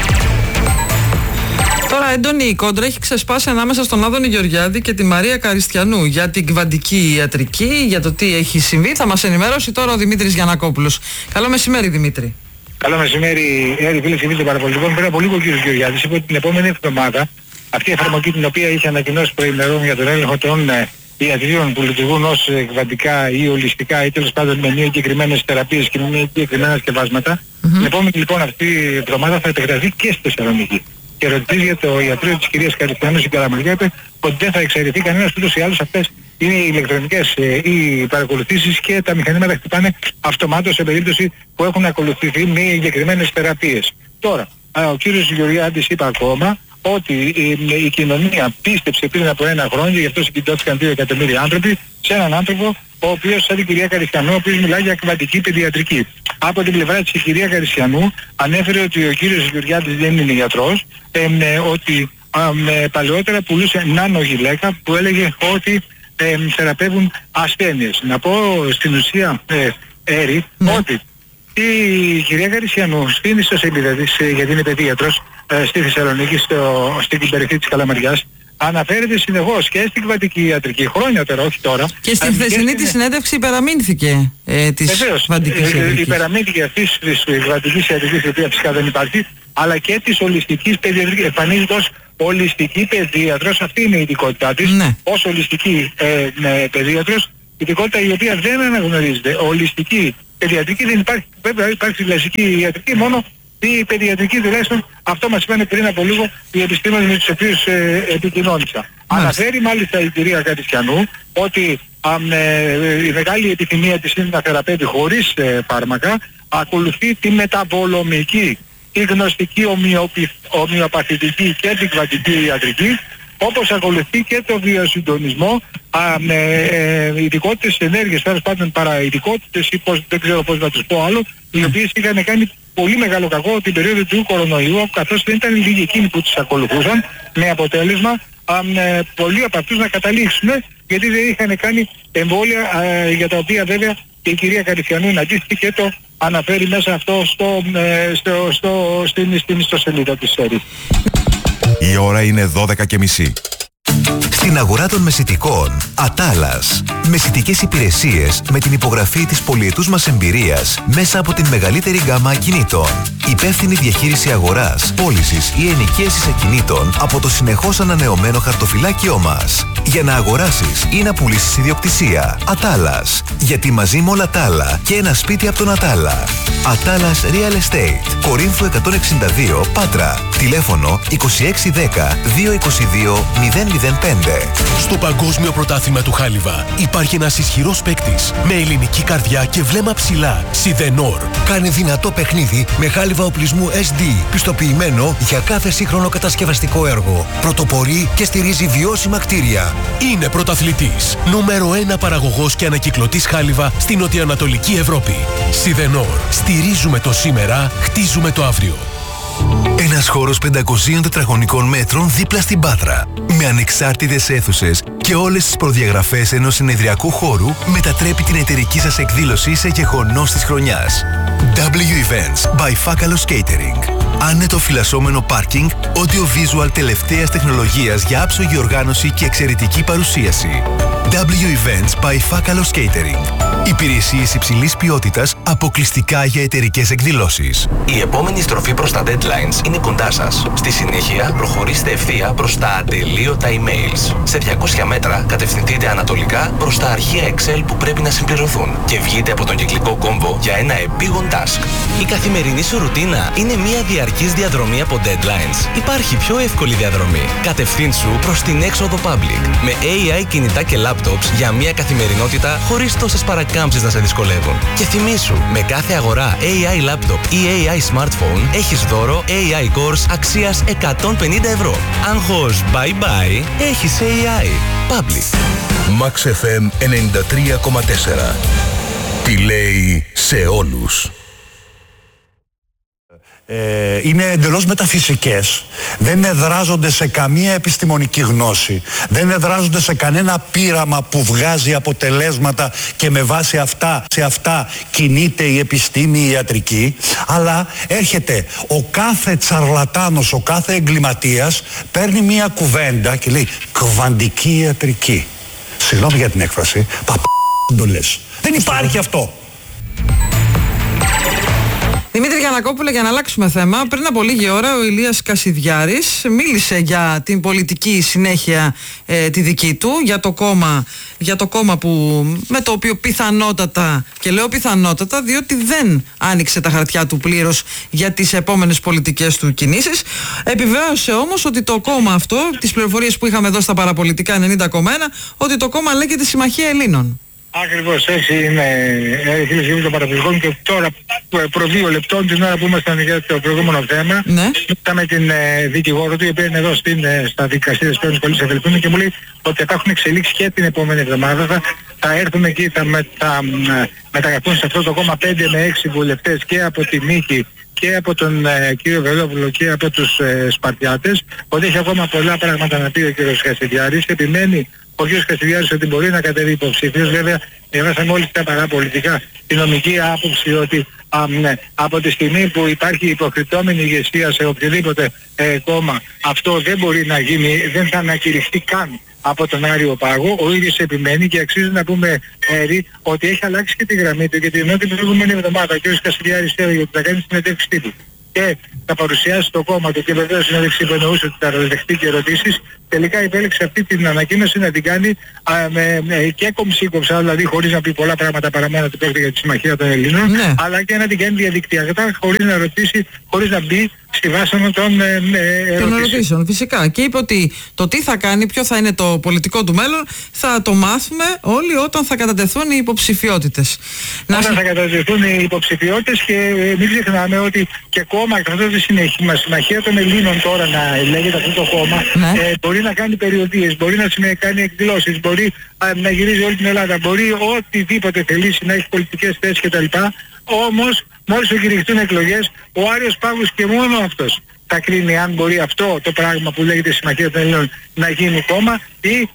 Τώρα έντονη η κόντρα έχει ξεσπάσει ανάμεσα στον Άδωνη Γεωργιάδη και τη Μαρία Καριστιανού για την κβαντική ιατρική, για το τι έχει συμβεί. Θα μας ενημερώσει τώρα ο Δημήτρης Γιαννακόπουλος. Καλό μεσημέρι, Δημήτρη. Καλό μεσημέρι, φίλες και φίλοι των παραπολιτικών. Πριν από λίγο ο κ. Γεωργιάδης είπε ότι την επόμενη εβδομάδα αυτή η εφαρμογή την οποία είχε ανακοινώσει προημερών για τον έλεγχο των ιατρείων που λειτουργούν ως κβαντικά ή ολιστικά ή τέλος πάντων με μη εγκεκριμένες θεραπείες και με μη εγκεκριμένα σκευάσματα, την επόμενη λοιπόν αυτή η εβδομάδα θα επεκταθεί και στη Θεσσαλονίκη. Και ρωτής για το ιατρείο της κυρίας Καριστιανού στην Καλαμαριά είπε ότι δεν θα εξαιρεθεί κανένας, ούτως ή άλλως αυτές είναι οι ηλεκτρονικές οι παρακολουθήσεις και τα μηχανήματα χτυπάνε αυτομάτως σε περίπτωση που έχουν ακολουθηθεί μη εγκεκριμένες θεραπείες. Τώρα, ο κύριος Γεωργιάδης είπε ακόμα ότι η κοινωνία πίστεψε πριν από ένα χρόνο και γι' αυτό συγκεντρώθηκαν 2 εκατομμύρια άνθρωποι σε έναν άνθρωπο ο οποίος, σαν την κυρία Καριστιανού, ο οποίος μιλάει για κβαντική παιδιατρική. Από την πλευρά της η κυρία Καριστιανού ανέφερε ότι ο κύριος Γεωργιάδης δεν είναι γιατρός, ότι παλαιότερα πουλούσε νάνογυλαίκα που έλεγε ότι θεραπεύουν ασθένειες. Να πω στην ουσία, Έρη, ότι η κυρία Καριστιανού στην ιστοσελίδα της, γιατί είναι παιδίατρος, στη Θεσσαλονίκη, στην περιοχή της Καλαμαριάς, αναφέρεται συνεχώς και στην κβαντική ιατρική, χρόνια τώρα, όχι τώρα. Και στην χθεσινή τη συνέντευξη υπεραμείνθηκε της κβαντικής ιατρικής. Υπεραμείνθηκε αυτής της κβαντικής ιατρικής, η οποία φυσικά δεν υπάρχει, αλλά και της ολιστικής παιδιατρικής. Εμφανίζεται ως ολιστική παιδίατρος, αυτή είναι η ειδικότητά της, ως ολιστική παιδίατρος, ειδικότητα η οποία δεν αναγνωρίζεται. Ολιστική παιδιατρική δεν υπάρχει, βέβαια υπάρχει κλασική ιατρική, μόνο η παιδιατρική τουλάχιστον, αυτό μας είπαν πριν από λίγο οι επιστήμονες με τους οποίους επικοινώνησα. Αναφέρει μάλιστα η κυρία Κατησιανού ότι η μεγάλη επιθυμία της είναι να θεραπεύει χωρίς φάρμακα, ακολουθεί τη μεταβολομική, τη γνωστική ομοιοπαθητική και την κβαντική ιατρική, όπως ακολουθεί και το βιοσυντονισμό ειδικότητες ενέργειας, τέλος πάντων παραειδικότητες ή δεν ξέρω πώς να τους πω άλλο, οι οποίες είχαν κάνει πολύ μεγάλο κακό την περίοδο του κορονοϊού, καθώς δεν ήταν λίγοι εκείνοι που τους ακολουθούσαν, με αποτέλεσμα πολλοί από αυτούς να καταλήξουν, γιατί δεν είχαν κάνει εμβόλια για τα οποία βέβαια και η κυρία Κατησιανού είναι αντίστοιχη και το αναφέρει μέσα αυτό στην ιστοσελίδα της ΣΕΡΙ. Η ώρα είναι 12:30. Στην αγορά των μεσιτικών, Ατάλας. Μεσιτικές υπηρεσίες με την υπογραφή της πολυετούς μας εμπειρίας μέσα από την μεγαλύτερη γκάμα ακινήτων. Υπεύθυνη διαχείριση αγοράς, πώλησης ή ενοικίασης ακινήτων από το συνεχώς ανανεωμένο χαρτοφυλάκιό μας. Για να αγοράσεις ή να πουλήσεις ιδιοκτησία. Ατάλας. Γιατί μαζί με όλα τα άλλα και ένα σπίτι από τον Ατάλα. Ατάλας Real Estate. Κορίνθου 162, Πάτρα. Τηλέφωνο 2610 222 005. Στο Παγκόσμιο Πρωτάθλημα του Χάλιβα υπάρχει ένας ισχυρός παίκτης με ελληνική καρδιά και βλέμμα ψηλά. Σιδενόρ. Κάνει δυνατό παιχνίδι με χάλιβα οπλισμού SD, πιστοποιημένο για κάθε σύγχρονο κατασκευαστικό έργο. Πρωτοπορεί και στηρίζει βιώσιμα κτίρια. Είναι πρωταθλητής. Νούμερο 1 παραγωγός και ανακυκλωτής χάλιβα στην νοτιοανατολική Ευρώπη. Σιδενόρ. Στηρίζουμε το σήμερα, χτίζουμε το αύριο. Ένας χώρος 500 τετραγωνικών μέτρων δίπλα στην Πάτρα. Με ανεξάρτητες αίθουσες και όλες τις προδιαγραφές ενός συνεδριακού χώρου μετατρέπει την εταιρική σας εκδήλωση σε γεγονός της χρονιάς. W Events by Fakalos Catering. Άνετο φυλασσόμενο πάρκινγκ, audio-visual τελευταίας τεχνολογίας για άψογη οργάνωση και εξαιρετική παρουσίαση. W Events by Fakalos Catering. Υπηρεσίες υψηλής ποιότητας αποκλειστικά για εταιρικές εκδηλώσεις. Η επόμενη στροφή προς τα deadlines είναι κοντά σας. Στη συνέχεια προχωρήστε ευθεία προς τα ατελείωτα emails. Σε 200 μέτρα κατευθυνθείτε ανατολικά προς τα αρχεία Excel που πρέπει να συμπληρωθούν και βγείτε από τον κυκλικό κόμβο για ένα επίγον task. Η καθημερινή σου ρουτίνα είναι μια διαρκής διαδρομή από deadlines. Υπάρχει πιο εύκολη διαδρομή. Κατευθύνσου προς την έξοδο public. Με AI κινητά και laptops για μια καθημερινότητα χωρίς τόσες παρακάμψεις να σε δυσκολεύουν. Και θυμήσου, με κάθε αγορά AI laptop ή AI smartphone έχεις δώρο AI course αξίας 150 ευρώ. Άγχος bye bye, έχεις AI. Public. Max FM 93,4. Τι λέει σε όλους. Είναι εντελώς μεταφυσικές, δεν εδράζονται σε καμία επιστημονική γνώση, δεν εδράζονται σε κανένα πείραμα που βγάζει αποτελέσματα και με βάση σε αυτά κινείται η επιστήμη η ιατρική, αλλά έρχεται ο κάθε τσαρλατάνος, ο κάθε εγκληματίας παίρνει μια κουβέντα και λέει κβαντική ιατρική. Συγγνώμη για την έκφραση, παπ***ντολες. Δεν υπάρχει αυτό. Δημήτρη Γιαννακόπουλε, για να αλλάξουμε θέμα, πριν από λίγη ώρα ο Ηλίας Κασιδιάρης μίλησε για την πολιτική συνέχεια τη δική του, για το κόμμα που, με το οποίο πιθανότατα, και λέω πιθανότατα διότι δεν άνοιξε τα χαρτιά του πλήρως για τις επόμενες πολιτικές του κινήσεις. Επιβεβαίωσε όμως ότι το κόμμα αυτό, τις πληροφορίες που είχαμε εδώ στα παραπολιτικά 90,1, ότι το κόμμα λέγεται Συμμαχία Ελλήνων. Ακριβώς έτσι είναι, φίλες και φίλοι των παραπολιτικών, και τώρα προ 2 λεπτών, την ώρα που ήμασταν για το προηγούμενο θέμα, με την δικηγόρο του, η οποία είναι εδώ στα δικαστήρια της Πέμπτης Σχολής Ευελπίνου, και μου λέει ότι υπάρχουν εξελίξεις και την επόμενη εβδομάδα. Θα έρθουν εκεί, θα μεταγραφούν σε αυτό το κόμμα 5 με 6 βουλευτές και από τη Νίκη και από τον κύριο Βελόπουλο και από τους Σπαρτιάτες, ότι έχει ακόμα πολλά πράγματα να πει ο κύριος Κασιδιάρης. Επιμένει ο κ. Κασιδιάρης ότι μπορεί να κατέβει υποψήφιος. Βέβαια, διαβάσαμε όλοι τα παραπολιτικά τη νομική άποψη ότι από τη στιγμή που υπάρχει υποκριτόμενη ηγεσία σε οποιοδήποτε κόμμα, αυτό δεν μπορεί να γίνει, δεν θα ανακηρυχθεί καν από τον Άριο Πάγο. Ο ίδιος επιμένει και αξίζει να πούμε ότι έχει αλλάξει και τη γραμμή του, γιατί ενώ την προηγούμενη εβδομάδα ο κ. Κασιδιάρης έλεγε ότι θα κάνει συνέντευξη τύπου και θα παρουσιάσει το κόμμα του και βεβαίως συνέντευξη που εννοούσε ότι θα δεχτεί και ερωτήσεις, τελικά επέλεξε αυτή την ανακοίνωση να την κάνει και κομψή-κομψά, δηλαδή χωρίς να πει πολλά πράγματα παρά μόνο ότι πρόκειται για τη Συμμαχία των Ελλήνων, αλλά και να την κάνει διαδικτυακά, χωρίς να ρωτήσει, χωρίς να μπει στη βάσανο των ερωτήσεων. Φυσικά. Και είπε ότι το τι θα κάνει, ποιο θα είναι το πολιτικό του μέλλον, θα το μάθουμε όλοι όταν θα κατατεθούν οι υποψηφιότητες. Όταν θα κατατεθούν οι υποψηφιότητες, και μην ξεχνάμε ότι και κόμμα, καθώς τη Συμμαχία των Ελλήνων τώρα να λέγεται αυτό το κόμμα, μπορεί να κάνει περιοδίες, μπορεί να κάνει εκδηλώσεις, μπορεί να γυρίζει όλη την Ελλάδα, μπορεί οτιδήποτε θελήσει, να έχει πολιτικές θέσεις κτλ. Όμως, μόλις κηρυχθούν εκλογές, ο Άριος Πάγος και μόνο αυτός θα κρίνει αν μπορεί αυτό το πράγμα που λέγεται Συμμαχία των Ελλήνων να γίνει κόμμα ή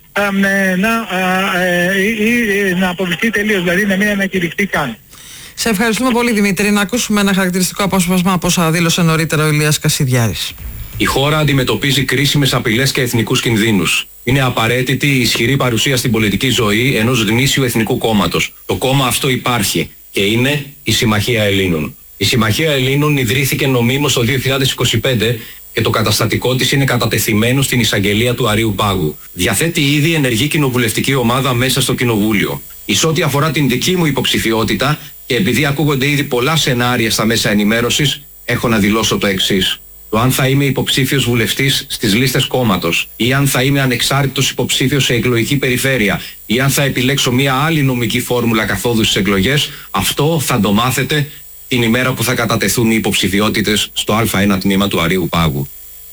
να αποβληθεί τελείως, δηλαδή να μην ανακηρυχθεί καν. Σε ευχαριστούμε πολύ, Δημήτρη. Να ακούσουμε ένα χαρακτηριστικό απόσπασμα από όσα δήλωσε νωρίτερα ο Ηλίας Κασιδιάρης. Η χώρα αντιμετωπίζει κρίσιμες απειλές και εθνικούς κινδύνους. Είναι απαραίτητη η ισχυρή παρουσία στην πολιτική ζωή ενός γνήσιου εθνικού κόμματος. Το κόμμα αυτό υπάρχει και είναι η Συμμαχία Ελλήνων. Η Συμμαχία Ελλήνων ιδρύθηκε νομίμως το 2025 και το καταστατικό της είναι κατατεθειμένο στην εισαγγελία του Αρείου Πάγου. Διαθέτει ήδη ενεργή κοινοβουλευτική ομάδα μέσα στο κοινοβούλιο. Εις ό,τι αφορά την δική μου υποψηφιότητα, και επειδή ακούγονται ήδη πολλά σενάρια στα μέσα ενημέρωσης, έχω να δηλώσω το εξής. Το αν θα είμαι υποψήφιος βουλευτής στις λίστες κόμματος, ή αν θα είμαι ανεξάρτητος υποψήφιος σε εκλογική περιφέρεια, ή αν θα επιλέξω μια άλλη νομική φόρμουλα καθόδου στις εκλογές, αυτό θα το μάθετε την ημέρα που θα κατατεθούν οι υποψηφιότητες στο Α1 τμήμα του Αρείου Πάγου.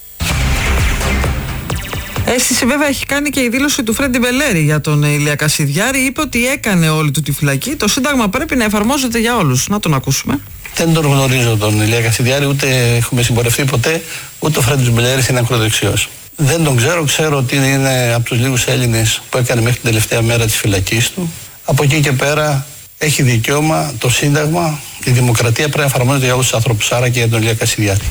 Αίσθηση βέβαια έχει κάνει και η δήλωση του Φρέντι Μπελέρη για τον Ηλία Κασιδιάρη. Είπε ότι έκανε όλη του τη φυλακή. Το Σύνταγμα πρέπει να εφαρμόζεται για όλους. Να τον ακούσουμε. Δεν τον γνωρίζω τον Ηλία Κασιδιάρη, ούτε έχουμε συμπορευτεί ποτέ, ούτε ο Φρέντις Μπελέρης είναι ακροδεξιός. Δεν τον ξέρω, ξέρω ότι είναι από τους λίγους Έλληνες που έκανε μέχρι την τελευταία μέρα της φυλακής του. Από εκεί και πέρα έχει δικαίωμα, το Σύνταγμα, η δημοκρατία πρέπει να εφαρμόζεται για όλους τους ανθρώπους, άρα και για τον Ηλία Κασιδιάρη.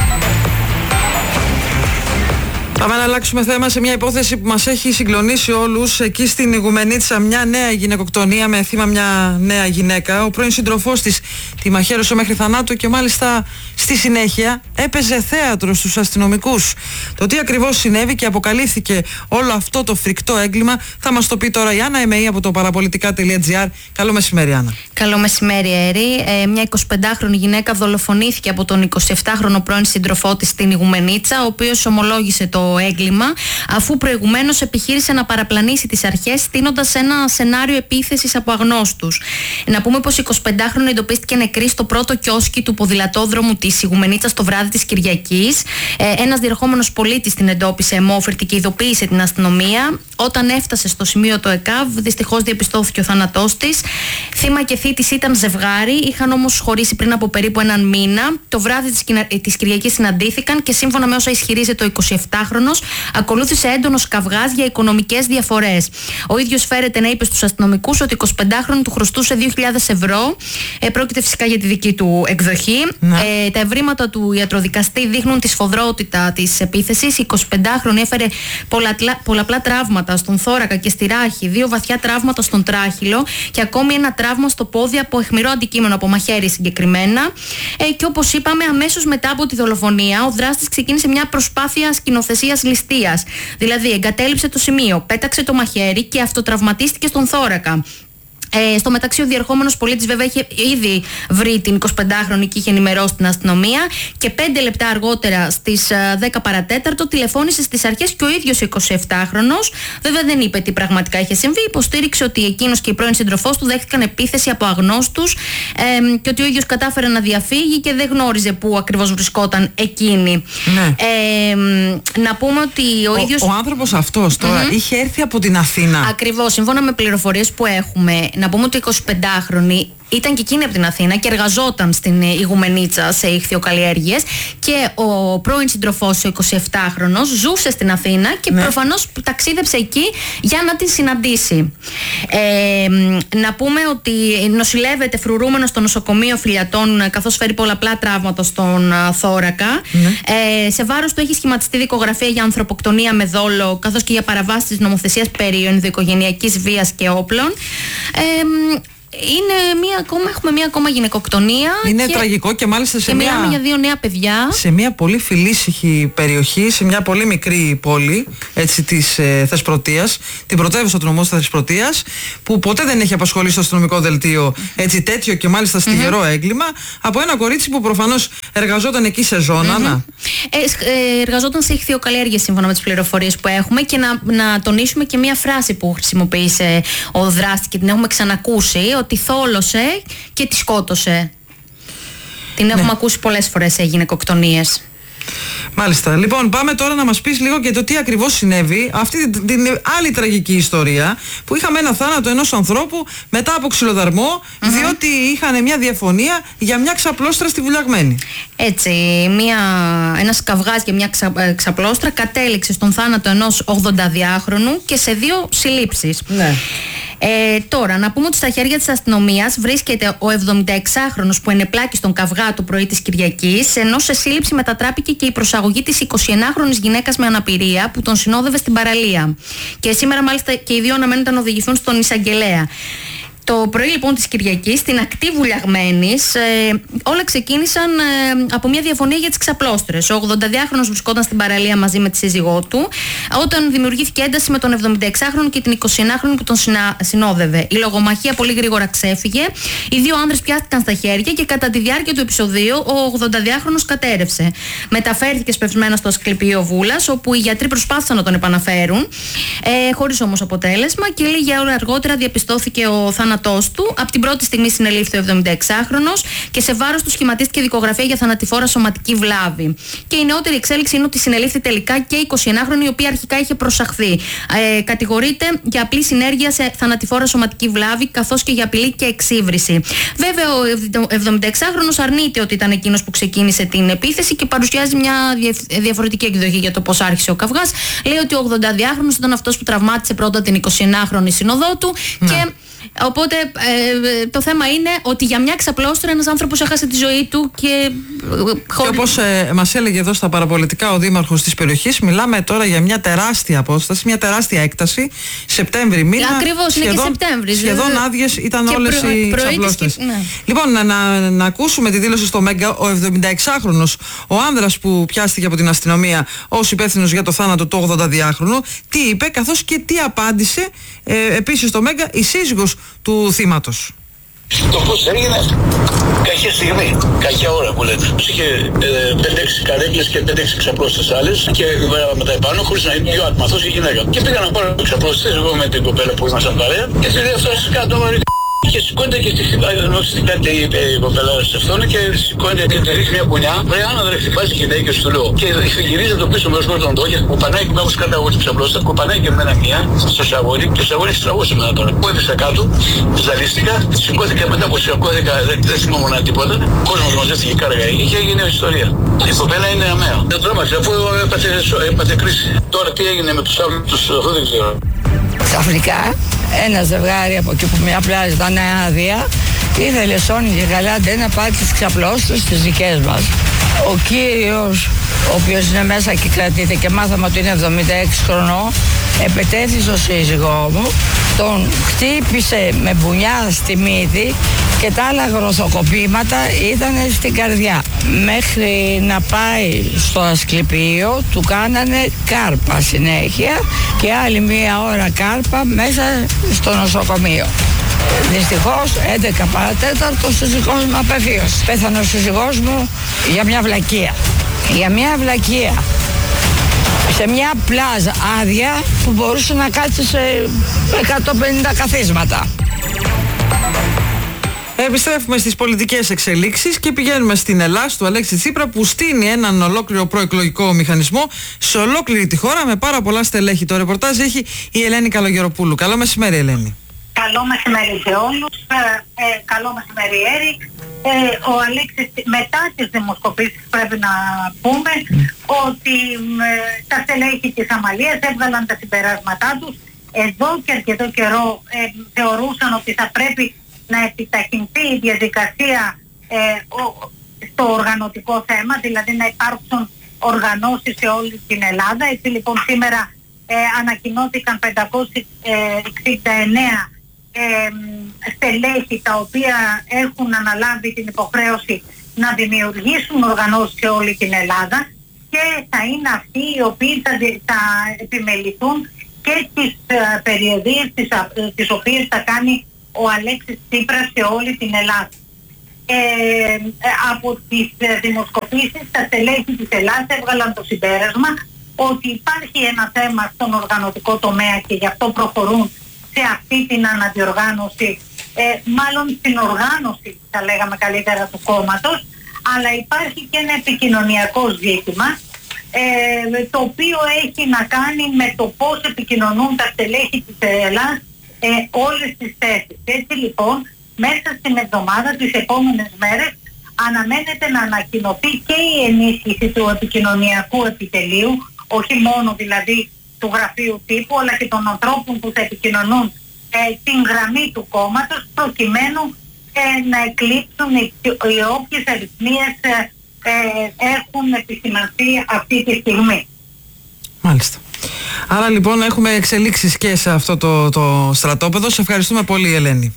Πάμε να αλλάξουμε θέμα σε μια υπόθεση που μας έχει συγκλονίσει όλους. Εκεί στην Ιγουμενίτσα, μια νέα γυναικοκτονία με θύμα μια νέα γυναίκα. Ο πρώην σύντροφός της τη μαχαίρωσε μέχρι θανάτου και μάλιστα στη συνέχεια έπαιζε θέατρο στους αστυνομικούς. Το τι ακριβώς συνέβη και αποκαλύφθηκε όλο αυτό το φρικτό έγκλημα θα μας το πει τώρα η Άννα Εμεή από το παραπολιτικά.gr. Καλό μεσημέρι, Άννα. Καλό μεσημέρι, Έρη. Μια 25χρονη γυναίκα δολοφονήθηκε από τον 27χρονο πρώην σύντροφό της στην Ιγουμενίτσα, ο οποίος ομολόγησε το έγκλημα, αφού προηγουμένως επιχείρησε να παραπλανήσει τις αρχές, στείνοντας ένα σενάριο επίθεσης από αγνώστους. Να πούμε πως η 25χρονη εντοπίστηκε νεκρή στο πρώτο κιόσκι του ποδηλατόδρομου της Ιγουμενίτσας το βράδυ της Κυριακής. Ένας διερχόμενος πολίτης την εντόπισε αιμόφυρτη και ειδοποίησε την αστυνομία. Όταν έφτασε στο σημείο το ΕΚΑΒ, δυστυχώς διαπιστώθηκε ο θάνατός της. Θύμα και θήτης ήταν ζευγάρι, είχαν όμως χωρίσει πριν από περίπου έναν μήνα. Το βράδυ της Κυριακής συναντήθηκαν και σύμφωνα με όσα ισχυρίζεται ο 27χρονος, ακολούθησε έντονος καυγάς για οικονομικές διαφορές. Ο ίδιος φέρεται να είπε στους αστυνομικούς ότι 25χρονη του χρωστούσε 2.000 ευρώ. Πρόκειται φυσικά για τη δική του εκδοχή. Τα ευρήματα του ιατροδικαστή δείχνουν τη σφοδρότητα της επίθεσης. Η 25χρονη έφερε πολλαπλά τραύματα στον θώρακα και στη ράχη, 2 βαθιά τραύματα στον τράχυλο και ακόμη ένα τραύμα στο πόδι από αιχμηρό αντικείμενο, από μαχαίρι συγκεκριμένα. Και όπως είπαμε, αμέσως μετά από τη δολοφονία, ο δράστης ξεκίνησε μια προσπάθεια σκηνοθεσίας ληστείας. Δηλαδή, εγκατέλειψε το σημείο, πέταξε το μαχαίρι και αυτοτραυματίστηκε στον θώρακα. Στο μεταξύ, ο διερχόμενος πολίτης βέβαια είχε ήδη βρει την 25χρονη και είχε ενημερώσει την αστυνομία και 5 λεπτά αργότερα στις 10 παρατέταρτο τηλεφώνησε στις αρχές και ο ίδιος ο 27χρονος. Βέβαια δεν είπε τι πραγματικά είχε συμβεί, υποστήριξε ότι εκείνος και η πρώην σύντροφός του δέχτηκαν επίθεση από αγνώστους και ότι ο ίδιος κατάφερε να διαφύγει και δεν γνώριζε πού ακριβώς βρισκόταν εκείνη. Ναι. Να πούμε ότι ο ίδιος... Ο άνθρωπος αυτός τώρα είχε έρθει από την Αθήνα. Ακριβώς, σύμφωνα με πληροφορίες που έχουμε. Να πούμε ότι η 25χρονη ήταν και εκείνη από την Αθήνα και εργαζόταν στην Ηγουμενίτσα σε ιχθυοκαλλιέργειες, και ο πρώην σύντροφός, ο 27χρονος, ζούσε στην Αθήνα και προφανώς ταξίδεψε εκεί για να την συναντήσει. Να πούμε ότι νοσηλεύεται φρουρούμενο στο νοσοκομείο Φιλιατών, καθώς φέρει πολλαπλά τραύματα στον θώρακα. Σε βάρος του έχει σχηματιστεί δικογραφία για ανθρωποκτονία με δόλο, καθώς και για παραβάσεις της νομοθεσίας περί ενδοοικογενειακής βίας και όπλων. Έχουμε μία ακόμα γυναικοκτονία. Είναι τραγικό και μάλιστα και μιλάμε για 2 νέα παιδιά. Σε μια πολύ φιλήσυχη περιοχή, σε μια πολύ μικρή πόλη της Θεσπρωτείας, την πρωτεύουσα του νομού της Θεσπρωτείας, που ποτέ δεν έχει απασχολήσει το αστυνομικό δελτίο τέτοιο και μάλιστα στιγερό έγκλημα, από ένα κορίτσι που προφανώς εργαζόταν εκεί σε ζώνα. Εργαζόταν σε ιχθυοκαλλιέργειες, σύμφωνα με τις πληροφορίες που έχουμε, και να τονίσουμε και μια φράση που χρησιμοποίησε ο δράστης και την έχουμε ξανακούσει, ότι θόλωσε και τη σκότωσε. Την έχουμε ακούσει πολλές φορές σε γυναικοκτονίες. Μάλιστα. Λοιπόν, πάμε τώρα να μας πεις λίγο και το τι ακριβώς συνέβη. Αυτή την άλλη τραγική ιστορία που είχαμε ένα θάνατο ενός ανθρώπου μετά από ξυλοδαρμό, διότι είχαν μια διαφωνία για μια ξαπλώστρα στη Βουλιαγμένη. Έτσι, ένας καυγάς για μια ξαπλώστρα κατέληξε στον θάνατο ενός 82χρονου και σε 2 συλλήψεις. Ναι. Τώρα, να πούμε ότι στα χέρια της αστυνομίας βρίσκεται ο 76χρονος που ενεπλάκη στον καυγά του πρωί της Κυριακής, ενώ σε σύλληψη μετατράπηκε και η προσαγωγή της 21χρονης γυναίκας με αναπηρία που τον συνόδευε στην παραλία. Και σήμερα, μάλιστα, και οι 2 αναμένουν να οδηγηθούν στον εισαγγελέα. Το πρωί λοιπόν της Κυριακής, στην ακτή Βουλιαγμένης, όλα ξεκίνησαν από μια διαφωνία για τις ξαπλώστρες. Ο 82χρονος βρισκόταν στην παραλία μαζί με τη σύζυγό του, όταν δημιουργήθηκε ένταση με τον 76χρονο και την 21χρονη που τον συνόδευε. Η λογομαχία πολύ γρήγορα ξέφυγε, οι 2 άνδρες πιάστηκαν στα χέρια και κατά τη διάρκεια του επεισοδίου ο 82χρονος κατέρευσε. Μεταφέρθηκε σπευσμένα στο Ασκληπείο Βούλας, όπου οι γιατροί προσπάθησαν να τον επαναφέρουν, χωρίς όμως αποτέλεσμα, και λίγη ώρα αργότερα διαπιστώθηκε ο θάνατος του. Από την πρώτη στιγμή συνελήφθη ο 76χρονος και σε βάρος του σχηματίστηκε δικογραφία για θανατηφόρα σωματική βλάβη. Και η νεότερη εξέλιξη είναι ότι συνελήφθη τελικά και η 21χρονη, η οποία αρχικά είχε προσαχθεί. Κατηγορείται για απλή συνέργεια σε θανατηφόρα σωματική βλάβη, καθώς και για απειλή και εξύβριση. Βέβαια, ο 76χρονος αρνείται ότι ήταν εκείνος που ξεκίνησε την επίθεση και παρουσιάζει μια διαφορετική εκδοχή για το πώς άρχισε ο καυγάς. Λέει ότι ο 82χρονος ήταν αυτός που τραυμάτισε πρώτα την 21χρονη συνοδό του. Και οπότε το θέμα είναι ότι για μια ξαπλώστρα ένας άνθρωπος έχασε τη ζωή του και όπως μας έλεγε εδώ στα παραπολιτικά ο δήμαρχος της περιοχής, μιλάμε τώρα για μια τεράστια απόσταση, μια τεράστια έκταση, Σεπτέμβρη μήνα. Ακριβώς, είναι και Σεπτέμβρη. Σχεδόν άδειες ήταν όλες οι ξαπλώστρες. Λοιπόν, να ακούσουμε τη δήλωση στο Μέγκα. Ο 76χρονος, ο άνδρας που πιάστηκε από την αστυνομία ως υπεύθυνος για το θάνατο του 82χρονου, τι είπε, καθώς και τι απάντησε επίσης στο Μέγκα η σύζυγος του θύματος. Το πώς έγινε, κακή στιγμή, κακή ώρα που λέτε. Είχε 5-6 καρέκλες και 5-6 ξαπλώστες άλλες και με τα επάνω χωρίς να είναι πιο άτομα, αυτός η γυναίκα. Και πήγα να πάρω ξαπλώστες εγώ με την κοπέλα που ήμασταν παρέα και σε λέει αυτός κάτω και σηκώνεται και στη κάτι είπε η κοπέλα σε αυτόν και σηκώνεται και τη ρίχνει μια πουνιά. Βρε Άννα δεν χτυπάς και γυναίκες του λέω. Και γυρίζει το πίσω μέρος πρώτον το και κουπανάει και με όπως κάτω εγώ στην ξαπλώστα, κουπανάει και εμένα μία στο σαγόνι και ο σαγόνι στραβούσε εμένα τώρα. Που έπεσα κάτω, ζαλίστηκα, σηκώθηκα μετά που σηκώθηκα, δεν θυμόμουν τίποτα. Ο κόσμος μαζεύτηκε κάργα και έγινε ιστορία. Η κοπέλα είναι αμαία. Δεν τρόμαξε αφού έπαθε κρίση. Τώρα τι έγινε με τους άλλους, αυτό δεν ξέρω. Ξαφνικά ένα ζευγάρι από εκεί που μια πλάζα ήταν άδεια ήθελε σώνει και καλά να πάρει τις ξαπλώστρες τις δικές μας. Ο κύριος, ο οποίος είναι μέσα και κρατείται και μάθαμε ότι είναι 76 χρονών, επετέθη στο σύζυγό μου, τον χτύπησε με μπουνιά στη μύτη και τα άλλα γροθοκοπήματα ήταν στην καρδιά. Μέχρι να πάει στο Ασκληπείο του κάνανε κάρπα συνέχεια και άλλη μία ώρα κάρπα μέσα στο νοσοκομείο. Δυστυχώς 11 παρατέταρτο ο σύζυγός μου απεβίωσε. Πέθανε ο σύζυγός μου για μια βλακεία. Για μια βλακεία. Σε μια πλάζα άδεια που μπορούσε να κάτσει σε 150 καθίσματα. Επιστρέφουμε στις πολιτικές εξελίξεις και πηγαίνουμε στην Ελλάδα του Αλέξη Τσίπρα, που στείνει έναν ολόκληρο προεκλογικό μηχανισμό σε ολόκληρη τη χώρα με πάρα πολλά στελέχη. Το ρεπορτάζ έχει η Ελένη Καλογεροπούλου. Καλό μεσημέρι, Ελένη. Καλό μεσημέρι σε όλους. Καλό μεσημέρι, Έρικ. Ο Αλέξης, μετά τις δημοσκοπήσεις πρέπει να πούμε ότι τα στελέχη της Αμαλίας έβγαλαν τα συμπεράσματά τους. Εδώ και αρκετό καιρό θεωρούσαν ότι θα πρέπει να επιταχυνθεί η διαδικασία στο οργανωτικό θέμα, δηλαδή να υπάρξουν οργανώσεις σε όλη την Ελλάδα. Έτσι λοιπόν σήμερα ανακοινώθηκαν 569 στελέχη τα οποία έχουν αναλάβει την υποχρέωση να δημιουργήσουν οργανώσεις σε όλη την Ελλάδα και θα είναι αυτοί οι οποίοι θα επιμεληθούν και τις περιοδίες τις οποίες θα κάνει ο Αλέξης Τσίπρας σε όλη την Ελλάδα. Από τις δημοσκοπήσεις τα στελέχη της Ελλάδας έβγαλαν το συμπέρασμα ότι υπάρχει ένα θέμα στον οργανωτικό τομέα και γι' αυτό προχωρούν σε αυτή την αναδιοργάνωση, μάλλον στην οργάνωση θα λέγαμε καλύτερα του κόμματος, αλλά υπάρχει και ένα επικοινωνιακό ζήτημα το οποίο έχει να κάνει με το πώς επικοινωνούν τα στελέχη της Ελλάδας όλες τις θέσεις. Έτσι λοιπόν μέσα στην εβδομάδα, τις επόμενες μέρες, αναμένεται να ανακοινωθεί και η ενίσχυση του επικοινωνιακού επιτελείου, όχι μόνο δηλαδή του γραφείου τύπου, αλλά και των ανθρώπων που θα επικοινωνούν την γραμμή του κόμματος, προκειμένου να εκλείψουν οι όποιες αριθμίες έχουν επισημανθεί αυτή τη στιγμή. Μάλιστα. Άρα λοιπόν έχουμε εξελίξεις και σε αυτό το στρατόπεδο. Σε ευχαριστούμε πολύ, Ελένη.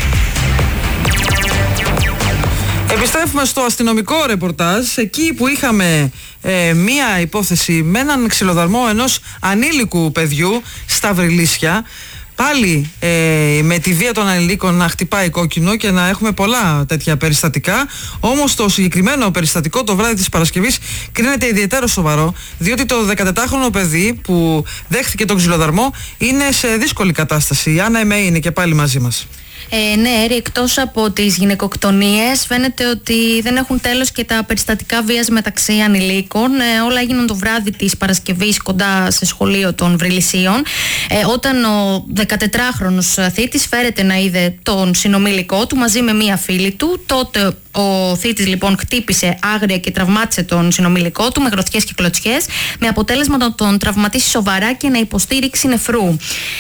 Επιστρέφουμε στο αστυνομικό ρεπορτάζ, εκεί που είχαμε μία υπόθεση με έναν ξυλοδαρμό ενός ανήλικου παιδιού στα Βρυλίσια. Πάλι με τη βία των ανηλίκων να χτυπάει κόκκινο και να έχουμε πολλά τέτοια περιστατικά. Όμως το συγκεκριμένο περιστατικό το βράδυ της Παρασκευής κρίνεται ιδιαίτερα σοβαρό, διότι το 14χρονο παιδί που δέχθηκε τον ξυλοδαρμό είναι σε δύσκολη κατάσταση. Η Άννα Εμέη είναι και πάλι μαζί μας. Ναι, Έρη, εκτός από τις γυναικοκτονίες φαίνεται ότι δεν έχουν τέλος και τα περιστατικά βίας μεταξύ ανηλίκων. Όλα έγιναν το βράδυ της Παρασκευής κοντά σε σχολείο των Βρυλισσίων, όταν ο 14χρονος θήτης φέρεται να είδε τον συνομήλικό του μαζί με μία φίλη του. Τότε ο θήτης λοιπόν χτύπησε άγρια και τραυμάτισε τον συνομήλικό του με γροθιές και κλωτσιές, με αποτέλεσμα να τον τραυματίσει σοβαρά και να υποστεί ρήξη νεφρού.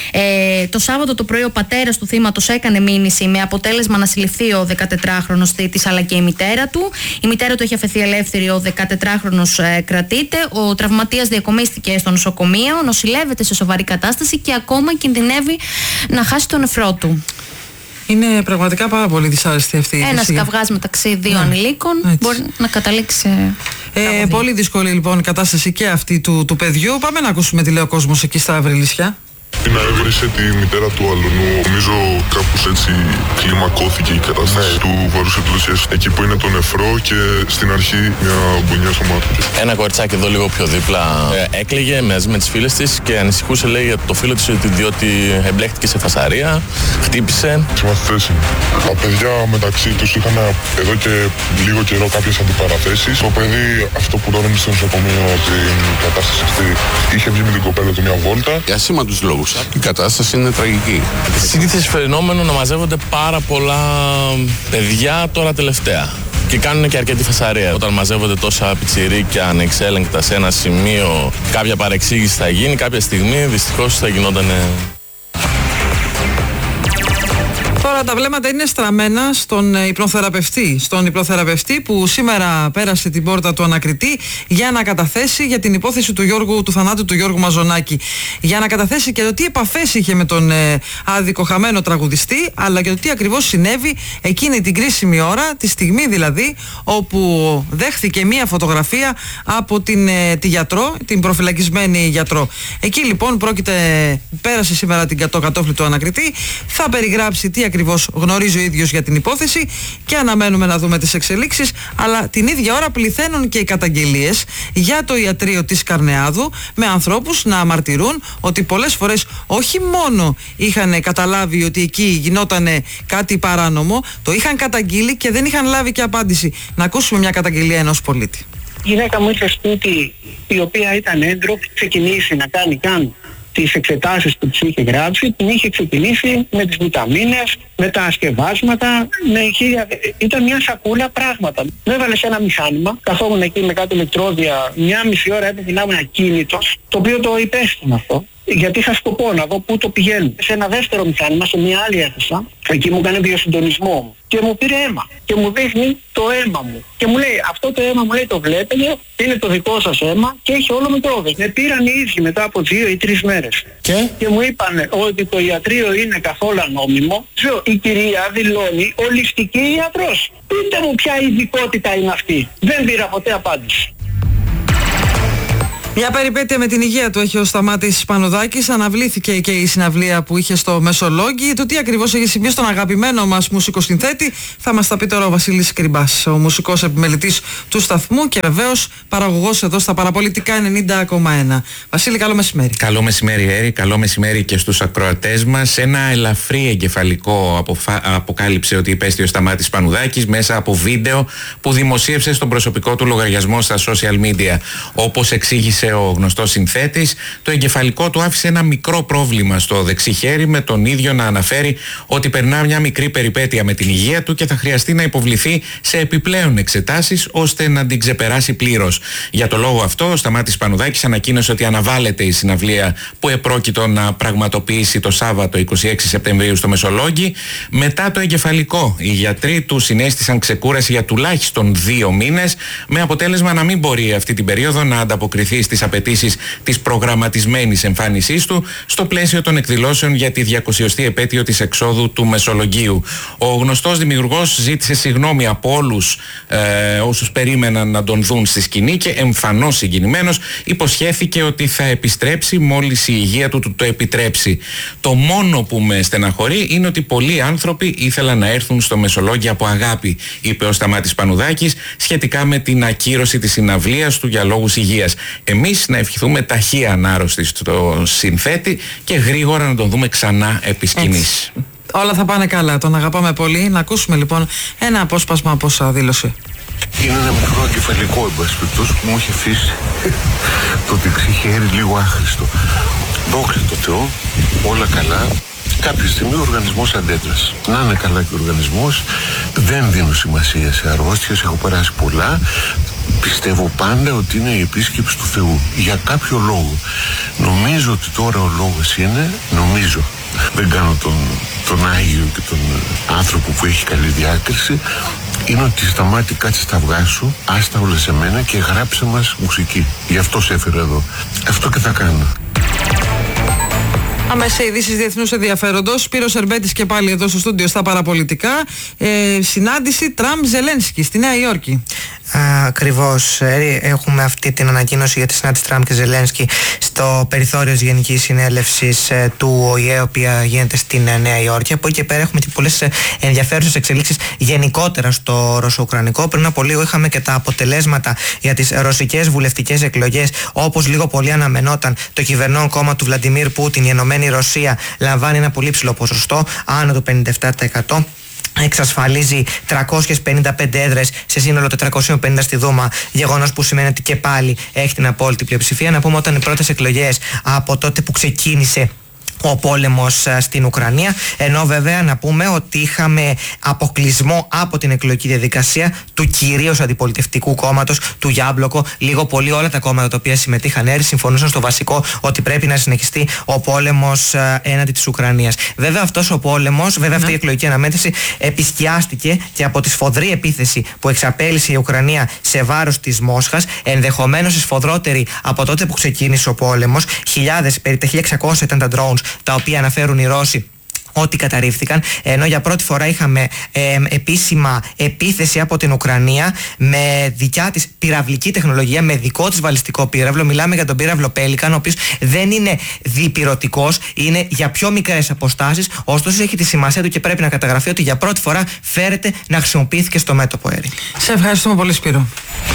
Το Σάββατο το πρωί ο πατέρας του θύματος έκανε μήνυση με αποτέλεσμα να συλληφθεί ο 14χρονος θήτης αλλά και η μητέρα του. Η μητέρα του έχει αφαιθεί ελεύθερη, ο 14χρονος κρατείται. Ο τραυματίας διακομίστηκε στο νοσοκομείο, νοσηλεύεται σε σοβαρή κατάσταση και ακόμα κινδυνεύει να χάσει τον νεφρό του. Είναι πραγματικά πάρα πολύ δυσάρεστη αυτή η Ένας ιστορία. καυγάς μεταξύ δύο ανηλίκων μπορεί να καταλήξει πολύ δύσκολη λοιπόν η κατάσταση και αυτή του παιδιού. Πάμε να ακούσουμε τι λέει ο κόσμος εκεί στα Βρυλίσια. Να έβρισε τη μητέρα του αλουνού. Νομίζω κάπως έτσι κλιμακώθηκε η κατάσταση του βαρούσε πλουσιές εκεί που είναι το νεφρό και στην αρχή μια μπουνιά στο μάτι. Ένα κοριτσάκι εδώ λίγο πιο δίπλα έκλαιγε μαζί με τις φίλες της και ανησυχούσε, λέει, για το φίλο της διότι εμπλέχτηκε σε φασαρία, χτύπησε. Οι μαθητές είναι. Τα παιδιά μεταξύ τους είχαν εδώ και λίγο καιρό κάποιες αντιπαραθέσεις. Το παιδί, αυτό που τώρα είναι στο νοσοκομείο την κατάσταση αυτή, είχε βγει με την κοπέλα του μια βόλτα. Για σήμαντους λόγους. Η κατάσταση είναι τραγική. Συνήθως φαινόμενο να μαζεύονται πάρα πολλά παιδιά τώρα τελευταία. Και κάνουν και αρκετή φασαρία. Όταν μαζεύονται τόσα πιτσιρίκια ανεξέλεγκτα σε ένα σημείο, κάποια παρεξήγηση θα γίνει. Κάποια στιγμή δυστυχώς θα γινόταν. Τώρα τα βλέμματα είναι στραμμένα στον υπνοθεραπευτή. Στον υπνοθεραπευτή που σήμερα πέρασε την πόρτα του ανακριτή για να καταθέσει για την υπόθεση του θανάτου του Γιώργου Μαζονάκη. Για να καταθέσει και το τι επαφές είχε με τον αδικοχαμένο τραγουδιστή, αλλά και το τι ακριβώς συνέβη εκείνη την κρίσιμη ώρα, τη στιγμή δηλαδή, όπου δέχθηκε μία φωτογραφία από τη γιατρό, την προφυλακισμένη γιατρό. Εκεί λοιπόν πέρασε σήμερα το κατόφλι του ανακριτή, θα περιγράψει τι ακριβώς γνωρίζει ο ίδιος για την υπόθεση και αναμένουμε να δούμε τις εξελίξεις, αλλά την ίδια ώρα πληθαίνουν και οι καταγγελίες για το ιατρείο της Καρνεάδου, με ανθρώπους να αμαρτυρούν ότι πολλές φορές όχι μόνο είχαν καταλάβει ότι εκεί γινόταν κάτι παράνομο, το είχαν καταγγείλει και δεν είχαν λάβει και απάντηση. Να ακούσουμε μια καταγγελία ενός πολίτη. Η γυναίκα μου ήρθε σπίτι, η οποία ήταν έντροπη, ξεκινήσει να κάνει τις εξετάσεις που τις είχε γράψει, την είχε ξεκινήσει με τις βιταμίνες, με τα ασκευάσματα, ήταν μια σακούλα πράγματα. Με έβαλε σε ένα μηχάνημα, καθόμουν εκεί με κάτι ηλεκτρόδια, 1,5 ώρα έπρεπε να ήμουν ακίνητος, το οποίο το υπέστηνα αυτό. Γιατί είχα σκοπό να δω πού το πηγαίνω. Σε ένα δεύτερο μηχάνημα, σε μια άλλη αίθουσα, εκεί μου έκανε βιοσυντονισμό και μου πήρε αίμα και μου δείχνει το αίμα μου. Και μου λέει, αυτό το αίμα μου λέει το βλέπετε, είναι το δικό σας αίμα και έχει όλο μικρόβες. Με πήραν οι ίδιοι μετά από 2 ή 3 μέρες. Και μου είπαν ότι το ιατρείο είναι καθόλου ανώμιμο. Η κυρία δηλώνει ολιστική ιατρός. Πείτε μου ποια ειδικότητα είναι αυτή. Δεν πήρα ποτέ απάντηση. Μια περιπέτεια με την υγεία του έχει ο Σταμάτης Πανουδάκης. Αναβλήθηκε και η συναυλία που είχε στο Μεσολόγγι. Το τι ακριβώς έχει συμβεί στον αγαπημένο μας μουσικοσυνθέτη θα μας τα πει τώρα ο Βασίλης Κρυμπάς, ο μουσικός επιμελητής του σταθμού και βεβαίως παραγωγός εδώ στα Παραπολιτικά 90,1. Βασίλη, καλό μεσημέρι. Καλό μεσημέρι, Έρη. Καλό μεσημέρι και στους ακροατές μας. Ένα ελαφρύ εγκεφαλικό αποκάλυψε ότι υπέστη ο Σταμάτης Πανουδάκης μέσα από βίντεο που δημοσίευσε στον προσωπικό του λογαριασμό στα social media. Όπως εξήγησε ο γνωστός συνθέτης, το εγκεφαλικό του άφησε ένα μικρό πρόβλημα στο δεξί χέρι, με τον ίδιο να αναφέρει ότι περνά μια μικρή περιπέτεια με την υγεία του και θα χρειαστεί να υποβληθεί σε επιπλέον εξετάσεις ώστε να την ξεπεράσει πλήρως. Για το λόγο αυτό, ο Σταμάτης Πανουδάκης ανακοίνωσε ότι αναβάλλεται η συναυλία που επρόκειτο να πραγματοποιήσει το Σάββατο 26 Σεπτεμβρίου στο Μεσολόγγι. Μετά το εγκεφαλικό, οι γιατροί του συνέστησαν ξεκούραση για τουλάχιστον 2 μήνες, με αποτέλεσμα να μην μπορεί αυτή την περίοδο να ανταποκριθεί στις απαιτήσεις της προγραμματισμένης εμφάνισής του στο πλαίσιο των εκδηλώσεων για τη 200η επέτειο της εξόδου του Μεσολογγίου. Ο γνωστός δημιουργός ζήτησε συγγνώμη από όλους όσους περίμεναν να τον δουν στη σκηνή και εμφανώς συγκινημένος υποσχέθηκε ότι θα επιστρέψει μόλις η υγεία του το επιτρέψει. Το μόνο που με στεναχωρεί είναι ότι πολλοί άνθρωποι ήθελαν να έρθουν στο Μεσολόγγι από αγάπη, είπε ο Σταμάτης Πανουδάκης σχετικά με την ακύρωση της συναυλίας του για λόγους υγείας. Εμείς να ευχηθούμε ταχεία ανάρρωση στο συνθέτη και γρήγορα να τον δούμε ξανά επί σκηνής. Όλα θα πάνε καλά, τον αγαπάμε πολύ. Να ακούσουμε λοιπόν ένα απόσπασμα από όσα δήλωσε. Είναι ένα μικρό εγκεφαλικό εμπασπικτός που μου έχει αφήσει το δεξί χέρι λίγο άχρηστο. Δόξα τω Θεώ, όλα καλά. Κάποια στιγμή ο οργανισμός αντέδρασε. Να είναι καλά και ο οργανισμός. Δεν δίνω σημασία σε αρρώστιες, έχω περάσει πολλά. Πιστεύω πάντα ότι είναι η επίσκεψη του Θεού. Για κάποιο λόγο. Νομίζω ότι τώρα ο λόγος είναι, δεν κάνω τον Άγιο και τον άνθρωπο που έχει καλή διάκριση, είναι ότι Σταμάτη, κάτσε στα αυγά σου, άστα όλα σε μένα και γράψε μας μουσική. Γι' αυτό σε έφερα εδώ. Αυτό και θα κάνω. Αμέσως ειδήσεις διεθνούς ενδιαφέροντος. Σπύρος Ερμπέτης και πάλι εδώ στο στούντιο στα Παραπολιτικά. Συνάντηση Τραμπ-Ζελένσκι στη Νέα Υόρκη. Ακριβώς. Έχουμε αυτή την ανακοίνωση για τη συνάντηση Τραμπ και Ζελένσκι στο περιθώριο της Γενικής Συνέλευσης του ΟΗΕ, η οποία γίνεται στην Νέα Υόρκη. Από εκεί και πέρα έχουμε και πολλές ενδιαφέρουσες εξελίξεις γενικότερα στο ρωσο-ουκρανικό. Πριν από λίγο είχαμε και τα αποτελέσματα για τις ρωσικές βουλευτικές εκλογές. Όπως λίγο πολύ αναμενόταν, το κυβερνών κόμμα του Βλαντιμίρ Πούτιν, η Ενωμένη Ρωσία, λαμβάνει ένα πολύ ψηλό ποσοστό, άνω του 57%. Εξασφαλίζει 355 έδρες σε σύνολο 450 στη Δούμα, γεγονός που σημαίνει ότι και πάλι έχει την απόλυτη πλειοψηφία. Να πούμε όταν οι πρώτες εκλογές από τότε που ξεκίνησε ο πόλεμος στην Ουκρανία, ενώ βέβαια να πούμε ότι είχαμε αποκλεισμό από την εκλογική διαδικασία του κυρίως αντιπολιτευτικού κόμματος, του Γιάμπλοκο. Λίγο πολύ όλα τα κόμματα τα οποία συμμετείχαν συμφωνούσαν στο βασικό ότι πρέπει να συνεχιστεί ο πόλεμος έναντι της Ουκρανίας. Βέβαια αυτός ο πόλεμος, αυτή η εκλογική αναμέτρηση επισκιάστηκε και από τη σφοδρή επίθεση που εξαπέλυσε η Ουκρανία σε βάρος της Μόσχας, ενδεχομένως η σφοδρότερη από τότε που ξεκίνησε ο πόλεμος. Χιλιάδες, περί τα 1600 ήταν τα drones τα οποία αναφέρουν οι Ρώσοι ότι καταρρίφθηκαν, ενώ για πρώτη φορά είχαμε επίσημα επίθεση από την Ουκρανία με δικιά της πυραυλική τεχνολογία, με δικό της βαλιστικό πύραυλο. Μιλάμε για τον πύραυλο Πέλικαν, ο οποίος δεν είναι διπυρωτικός, είναι για πιο μικρές αποστάσεις, ωστόσο έχει τη σημασία του και πρέπει να καταγραφεί ότι για πρώτη φορά φέρεται να χρησιμοποιήθηκε στο μέτωπο αέρι. Σε ευχαριστούμε πολύ, Σπύρο.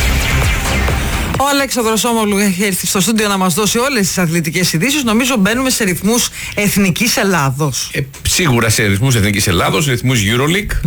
Ο Αλέξανδρος Όμολου έχει έρθει στο στούντιο να μας δώσει όλες τις αθλητικές ειδήσεις. Νομίζω μπαίνουμε σε ρυθμούς εθνικής Ελλάδος. Σίγουρα σε ρυθμούς εθνικής Ελλάδος, ρυθμούς EuroLeague. Ναι.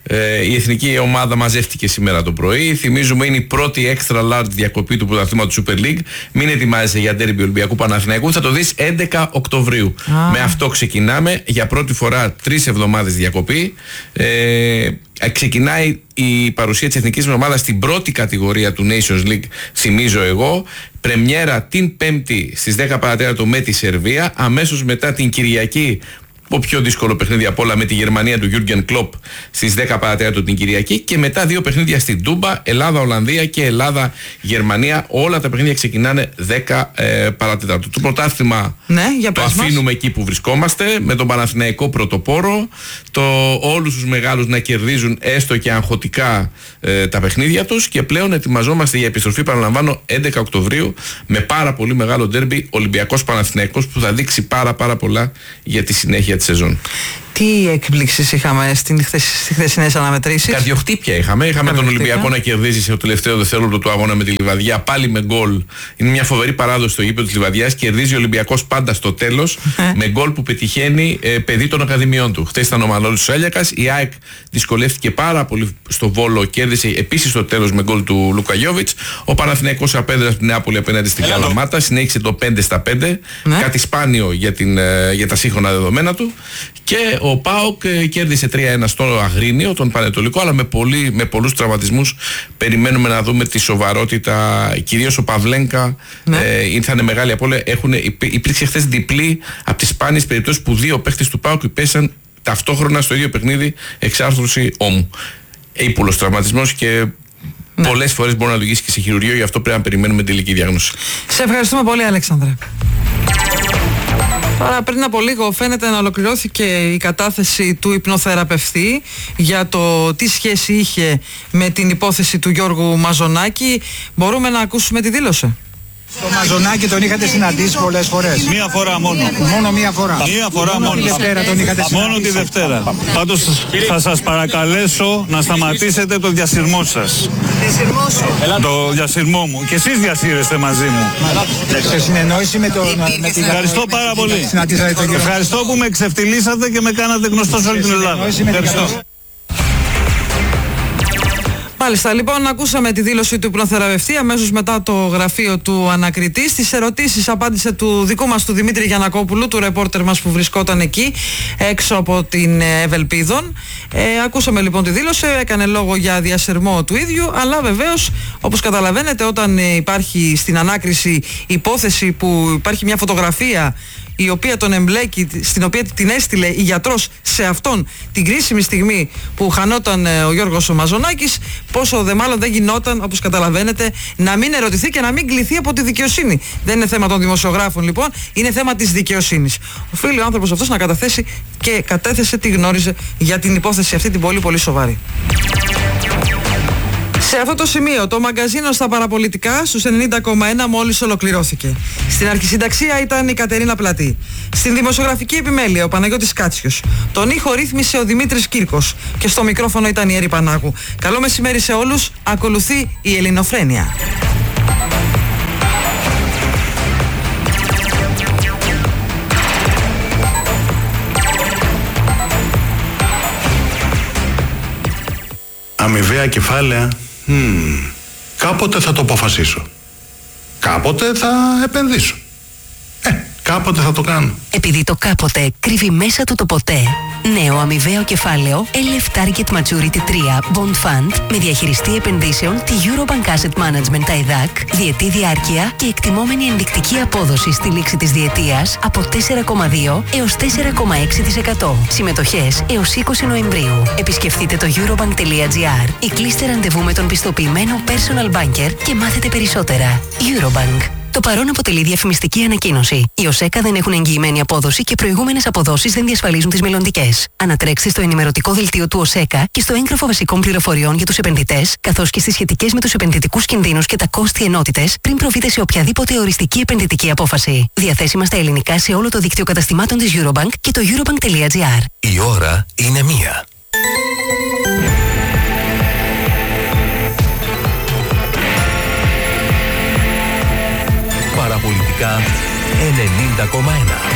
Η εθνική ομάδα μαζεύτηκε σήμερα το πρωί. Θυμίζουμε, είναι η πρώτη extra large διακοπή του πρωταθλήματος Super League. Μην ετοιμάζεσαι για ντέρμπι Ολυμπιακού Παναθηναϊκού. Θα το δεις 11 Οκτωβρίου. Με αυτό ξεκινάμε. Για πρώτη φορά 3 εβδομάδες διακοπή. Ξεκινάει η παρουσία της εθνικής ομάδας στην πρώτη κατηγορία του Nations League, θυμίζω εγώ. Πρεμιέρα την Πέμπτη στις 10 παρατέταρτο με τη Σερβία. Αμέσως μετά την Κυριακή, το πιο δύσκολο παιχνίδι απ' όλα, με τη Γερμανία του Γιούργεν Κλοπ στις 10 παρατέταρτο την Κυριακή. Και μετά 2 παιχνίδια στην Τούμπα, Ελλάδα-Ολλανδία και Ελλάδα-Γερμανία. Όλα τα παιχνίδια ξεκινάνε 10 παρατέταρτο. Το πρωτάθλημα το αφήνουμε εκεί που βρισκόμαστε, με τον Παναθηναϊκό πρωτοπόρο. Όλους τους μεγάλους να κερδίζουν έστω και αγχωτικά τα παιχνίδια τους. Και πλέον ετοιμαζόμαστε για επιστροφή, παραλαμβάνω, 11 Οκτωβρίου, με πάρα πολύ μεγάλο ντέρμπι Ολυμπιακός Παναθηναϊκός, που θα δείξει πάρα πολλά για τη συνέχεια τη σεζόν. Τι εκπλήξεις είχαμε στις χθεσινές αναμετρήσεις? Καρδιοχτύπια είχαμε τον Ολυμπιακό να κερδίζει σε το τελευταίο δευτερόλεπτο του αγώνα με τη Λιβαδιά, πάλι με γκολ. Είναι μια φοβερή παράδοση στο γήπεδο της Λιβαδιάς. Κερδίζει ο Ολυμπιακός πάντα στο τέλος με γκολ που πετυχαίνει παιδί των ακαδημιών του. Χθες ήταν ο Μανώλης Σέλιακας. Η ΑΕΚ δυσκολεύτηκε πάρα πολύ στο Βόλο, κέρδισε επίσης στο τέλος με γκολ του Λουκαγιόβιτς. Ο Παναθηναϊκός απέδρασε την Νεάπολη απέναντι στην Καλαμάτα, συνέχισε το 5-5, κάτι σπάνιο για τα σύγχρονα δεδομένα του. Και ο ΠΑΟΚ κέρδισε 3-1 στο Αγρίνιο, τον Πανετολικό, αλλά με πολλούς τραυματισμούς. Περιμένουμε να δούμε τη σοβαρότητα, κυρίως ο Παυλένκα ήρθανε μεγάλη απώλεια. Υπήρξε χθες διπλή από τις σπάνιες περιπτώσεις που 2 παίχτες του ΠΑΟΚ υπέσαν ταυτόχρονα στο ίδιο παιχνίδι εξάρθρωση ώμου. Ήπουλος τραυματισμός και πολλές φορές μπορεί να οδηγήσει και σε χειρουργείο, γι' αυτό πρέπει να περιμένουμε τελική διάγνωση. Σε ευχαριστούμε πολύ, Αλέξανδρε. Τώρα, πριν από λίγο φαίνεται να ολοκληρώθηκε η κατάθεση του υπνοθεραπευτή για το τι σχέση είχε με την υπόθεση του Γιώργου Μαζονάκη. Μπορούμε να ακούσουμε τη δήλωση? Το Μαζονάκη τον είχατε συναντήσει πολλές φορές? Μία φορά μόνο. Μόνο μία φορά? Μία φορά μόνο. Τη Δευτέρα τον είχατε συναντήσει? Μόνο τη Δευτέρα. Πάντως θα σας παρακαλέσω να σταματήσετε το διασυρμό σας. Διασυρμό σου? Το διασυρμό μου. Και εσείς διασύρεστε μαζί μου. Σε συνεννόηση με τον... Ευχαριστώ πάρα πολύ. Ευχαριστώ που με εξευτυλίσατε και με κάνατε γνωστό σε όλη την Ελλάδα. Ευχαριστώ. Μάλιστα, λοιπόν, ακούσαμε τη δήλωση του υπνοθεραπευτή αμέσως μετά το γραφείο του ανακριτή. Στις ερωτήσεις απάντησε του δικού μας του Δημήτρη Γιαννακόπουλου, του ρεπόρτερ μας που βρισκόταν εκεί έξω από την Ευελπίδων. Ακούσαμε λοιπόν τη δήλωση, έκανε λόγο για διασυρμό του ίδιου, αλλά βεβαίως, όπως καταλαβαίνετε, όταν υπάρχει στην ανάκριση υπόθεση που υπάρχει μια φωτογραφία η οποία τον εμπλέκει, στην οποία την έστειλε η γιατρός σε αυτόν την κρίσιμη στιγμή που χανόταν ο Γιώργος ο Μαζονάκης, πόσο δε μάλλον δεν γινόταν, όπως καταλαβαίνετε, να μην ερωτηθεί και να μην κληθεί από τη δικαιοσύνη. Δεν είναι θέμα των δημοσιογράφων λοιπόν, είναι θέμα της δικαιοσύνης. Οφείλει ο άνθρωπος αυτός να καταθέσει και κατέθεσε τι γνώριζε για την υπόθεση αυτή την πολύ σοβαρή. Σε αυτό το σημείο το μαγκαζίνο στα παραπολιτικά στους 90,1 μόλις ολοκληρώθηκε. Στην αρχισυνταξία ήταν η Κατερίνα Πλατή. Στην δημοσιογραφική επιμέλεια ο Παναγιώτης Κάτσιος. Τον ήχο ρύθμισε ο Δημήτρης Κύρκος. Και στο μικρόφωνο ήταν η Έρη Πανάγου. Καλό μεσημέρι σε όλους. Ακολουθεί η Ελληνοφρένεια. Αμοιβαία κεφάλαια. Κάποτε θα το αποφασίσω. Κάποτε θα επενδύσω. Κάποτε θα το κάνω. Επειδή το κάποτε κρύβει μέσα του το ποτέ. Νέο αμοιβαίο κεφάλαιο LF Target Maturity 3 Bond Fund με διαχειριστή επενδύσεων τη Eurobank Asset Management ΤΑΙΔΑΚ, διετή διάρκεια και εκτιμόμενη ενδεικτική απόδοση στη λήξη της διετίας από 4,2 έως 4,6%. Συμμετοχές έως 20 Νοεμβρίου. Επισκεφτείτε το eurobank.gr ή κλείστε ραντεβού με τον πιστοποιημένο personal banker και μάθετε περισσότερα. Eurobank. Το παρόν αποτελεί διαφημιστική ανακοίνωση. Οι ΟΣΕΚΑ δεν έχουν εγγυημένη απόδοση και προηγούμενες αποδόσεις δεν διασφαλίζουν τις μελλοντικές. Ανατρέξτε στο ενημερωτικό δελτίο του ΟΣΕΚΑ και στο έγγραφο βασικών πληροφοριών για τους επενδυτές, καθώς και στις σχετικές με τους επενδυτικούς κινδύνους και τα κόστη ενότητες, πριν προβείτε σε οποιαδήποτε οριστική επενδυτική απόφαση. Διαθέσιμα στα ελληνικά σε όλο το δίκτυο καταστημάτων της Eurobank και το eurobank.gr. Η ώρα είναι 1. Παραπολιτικά 90,1.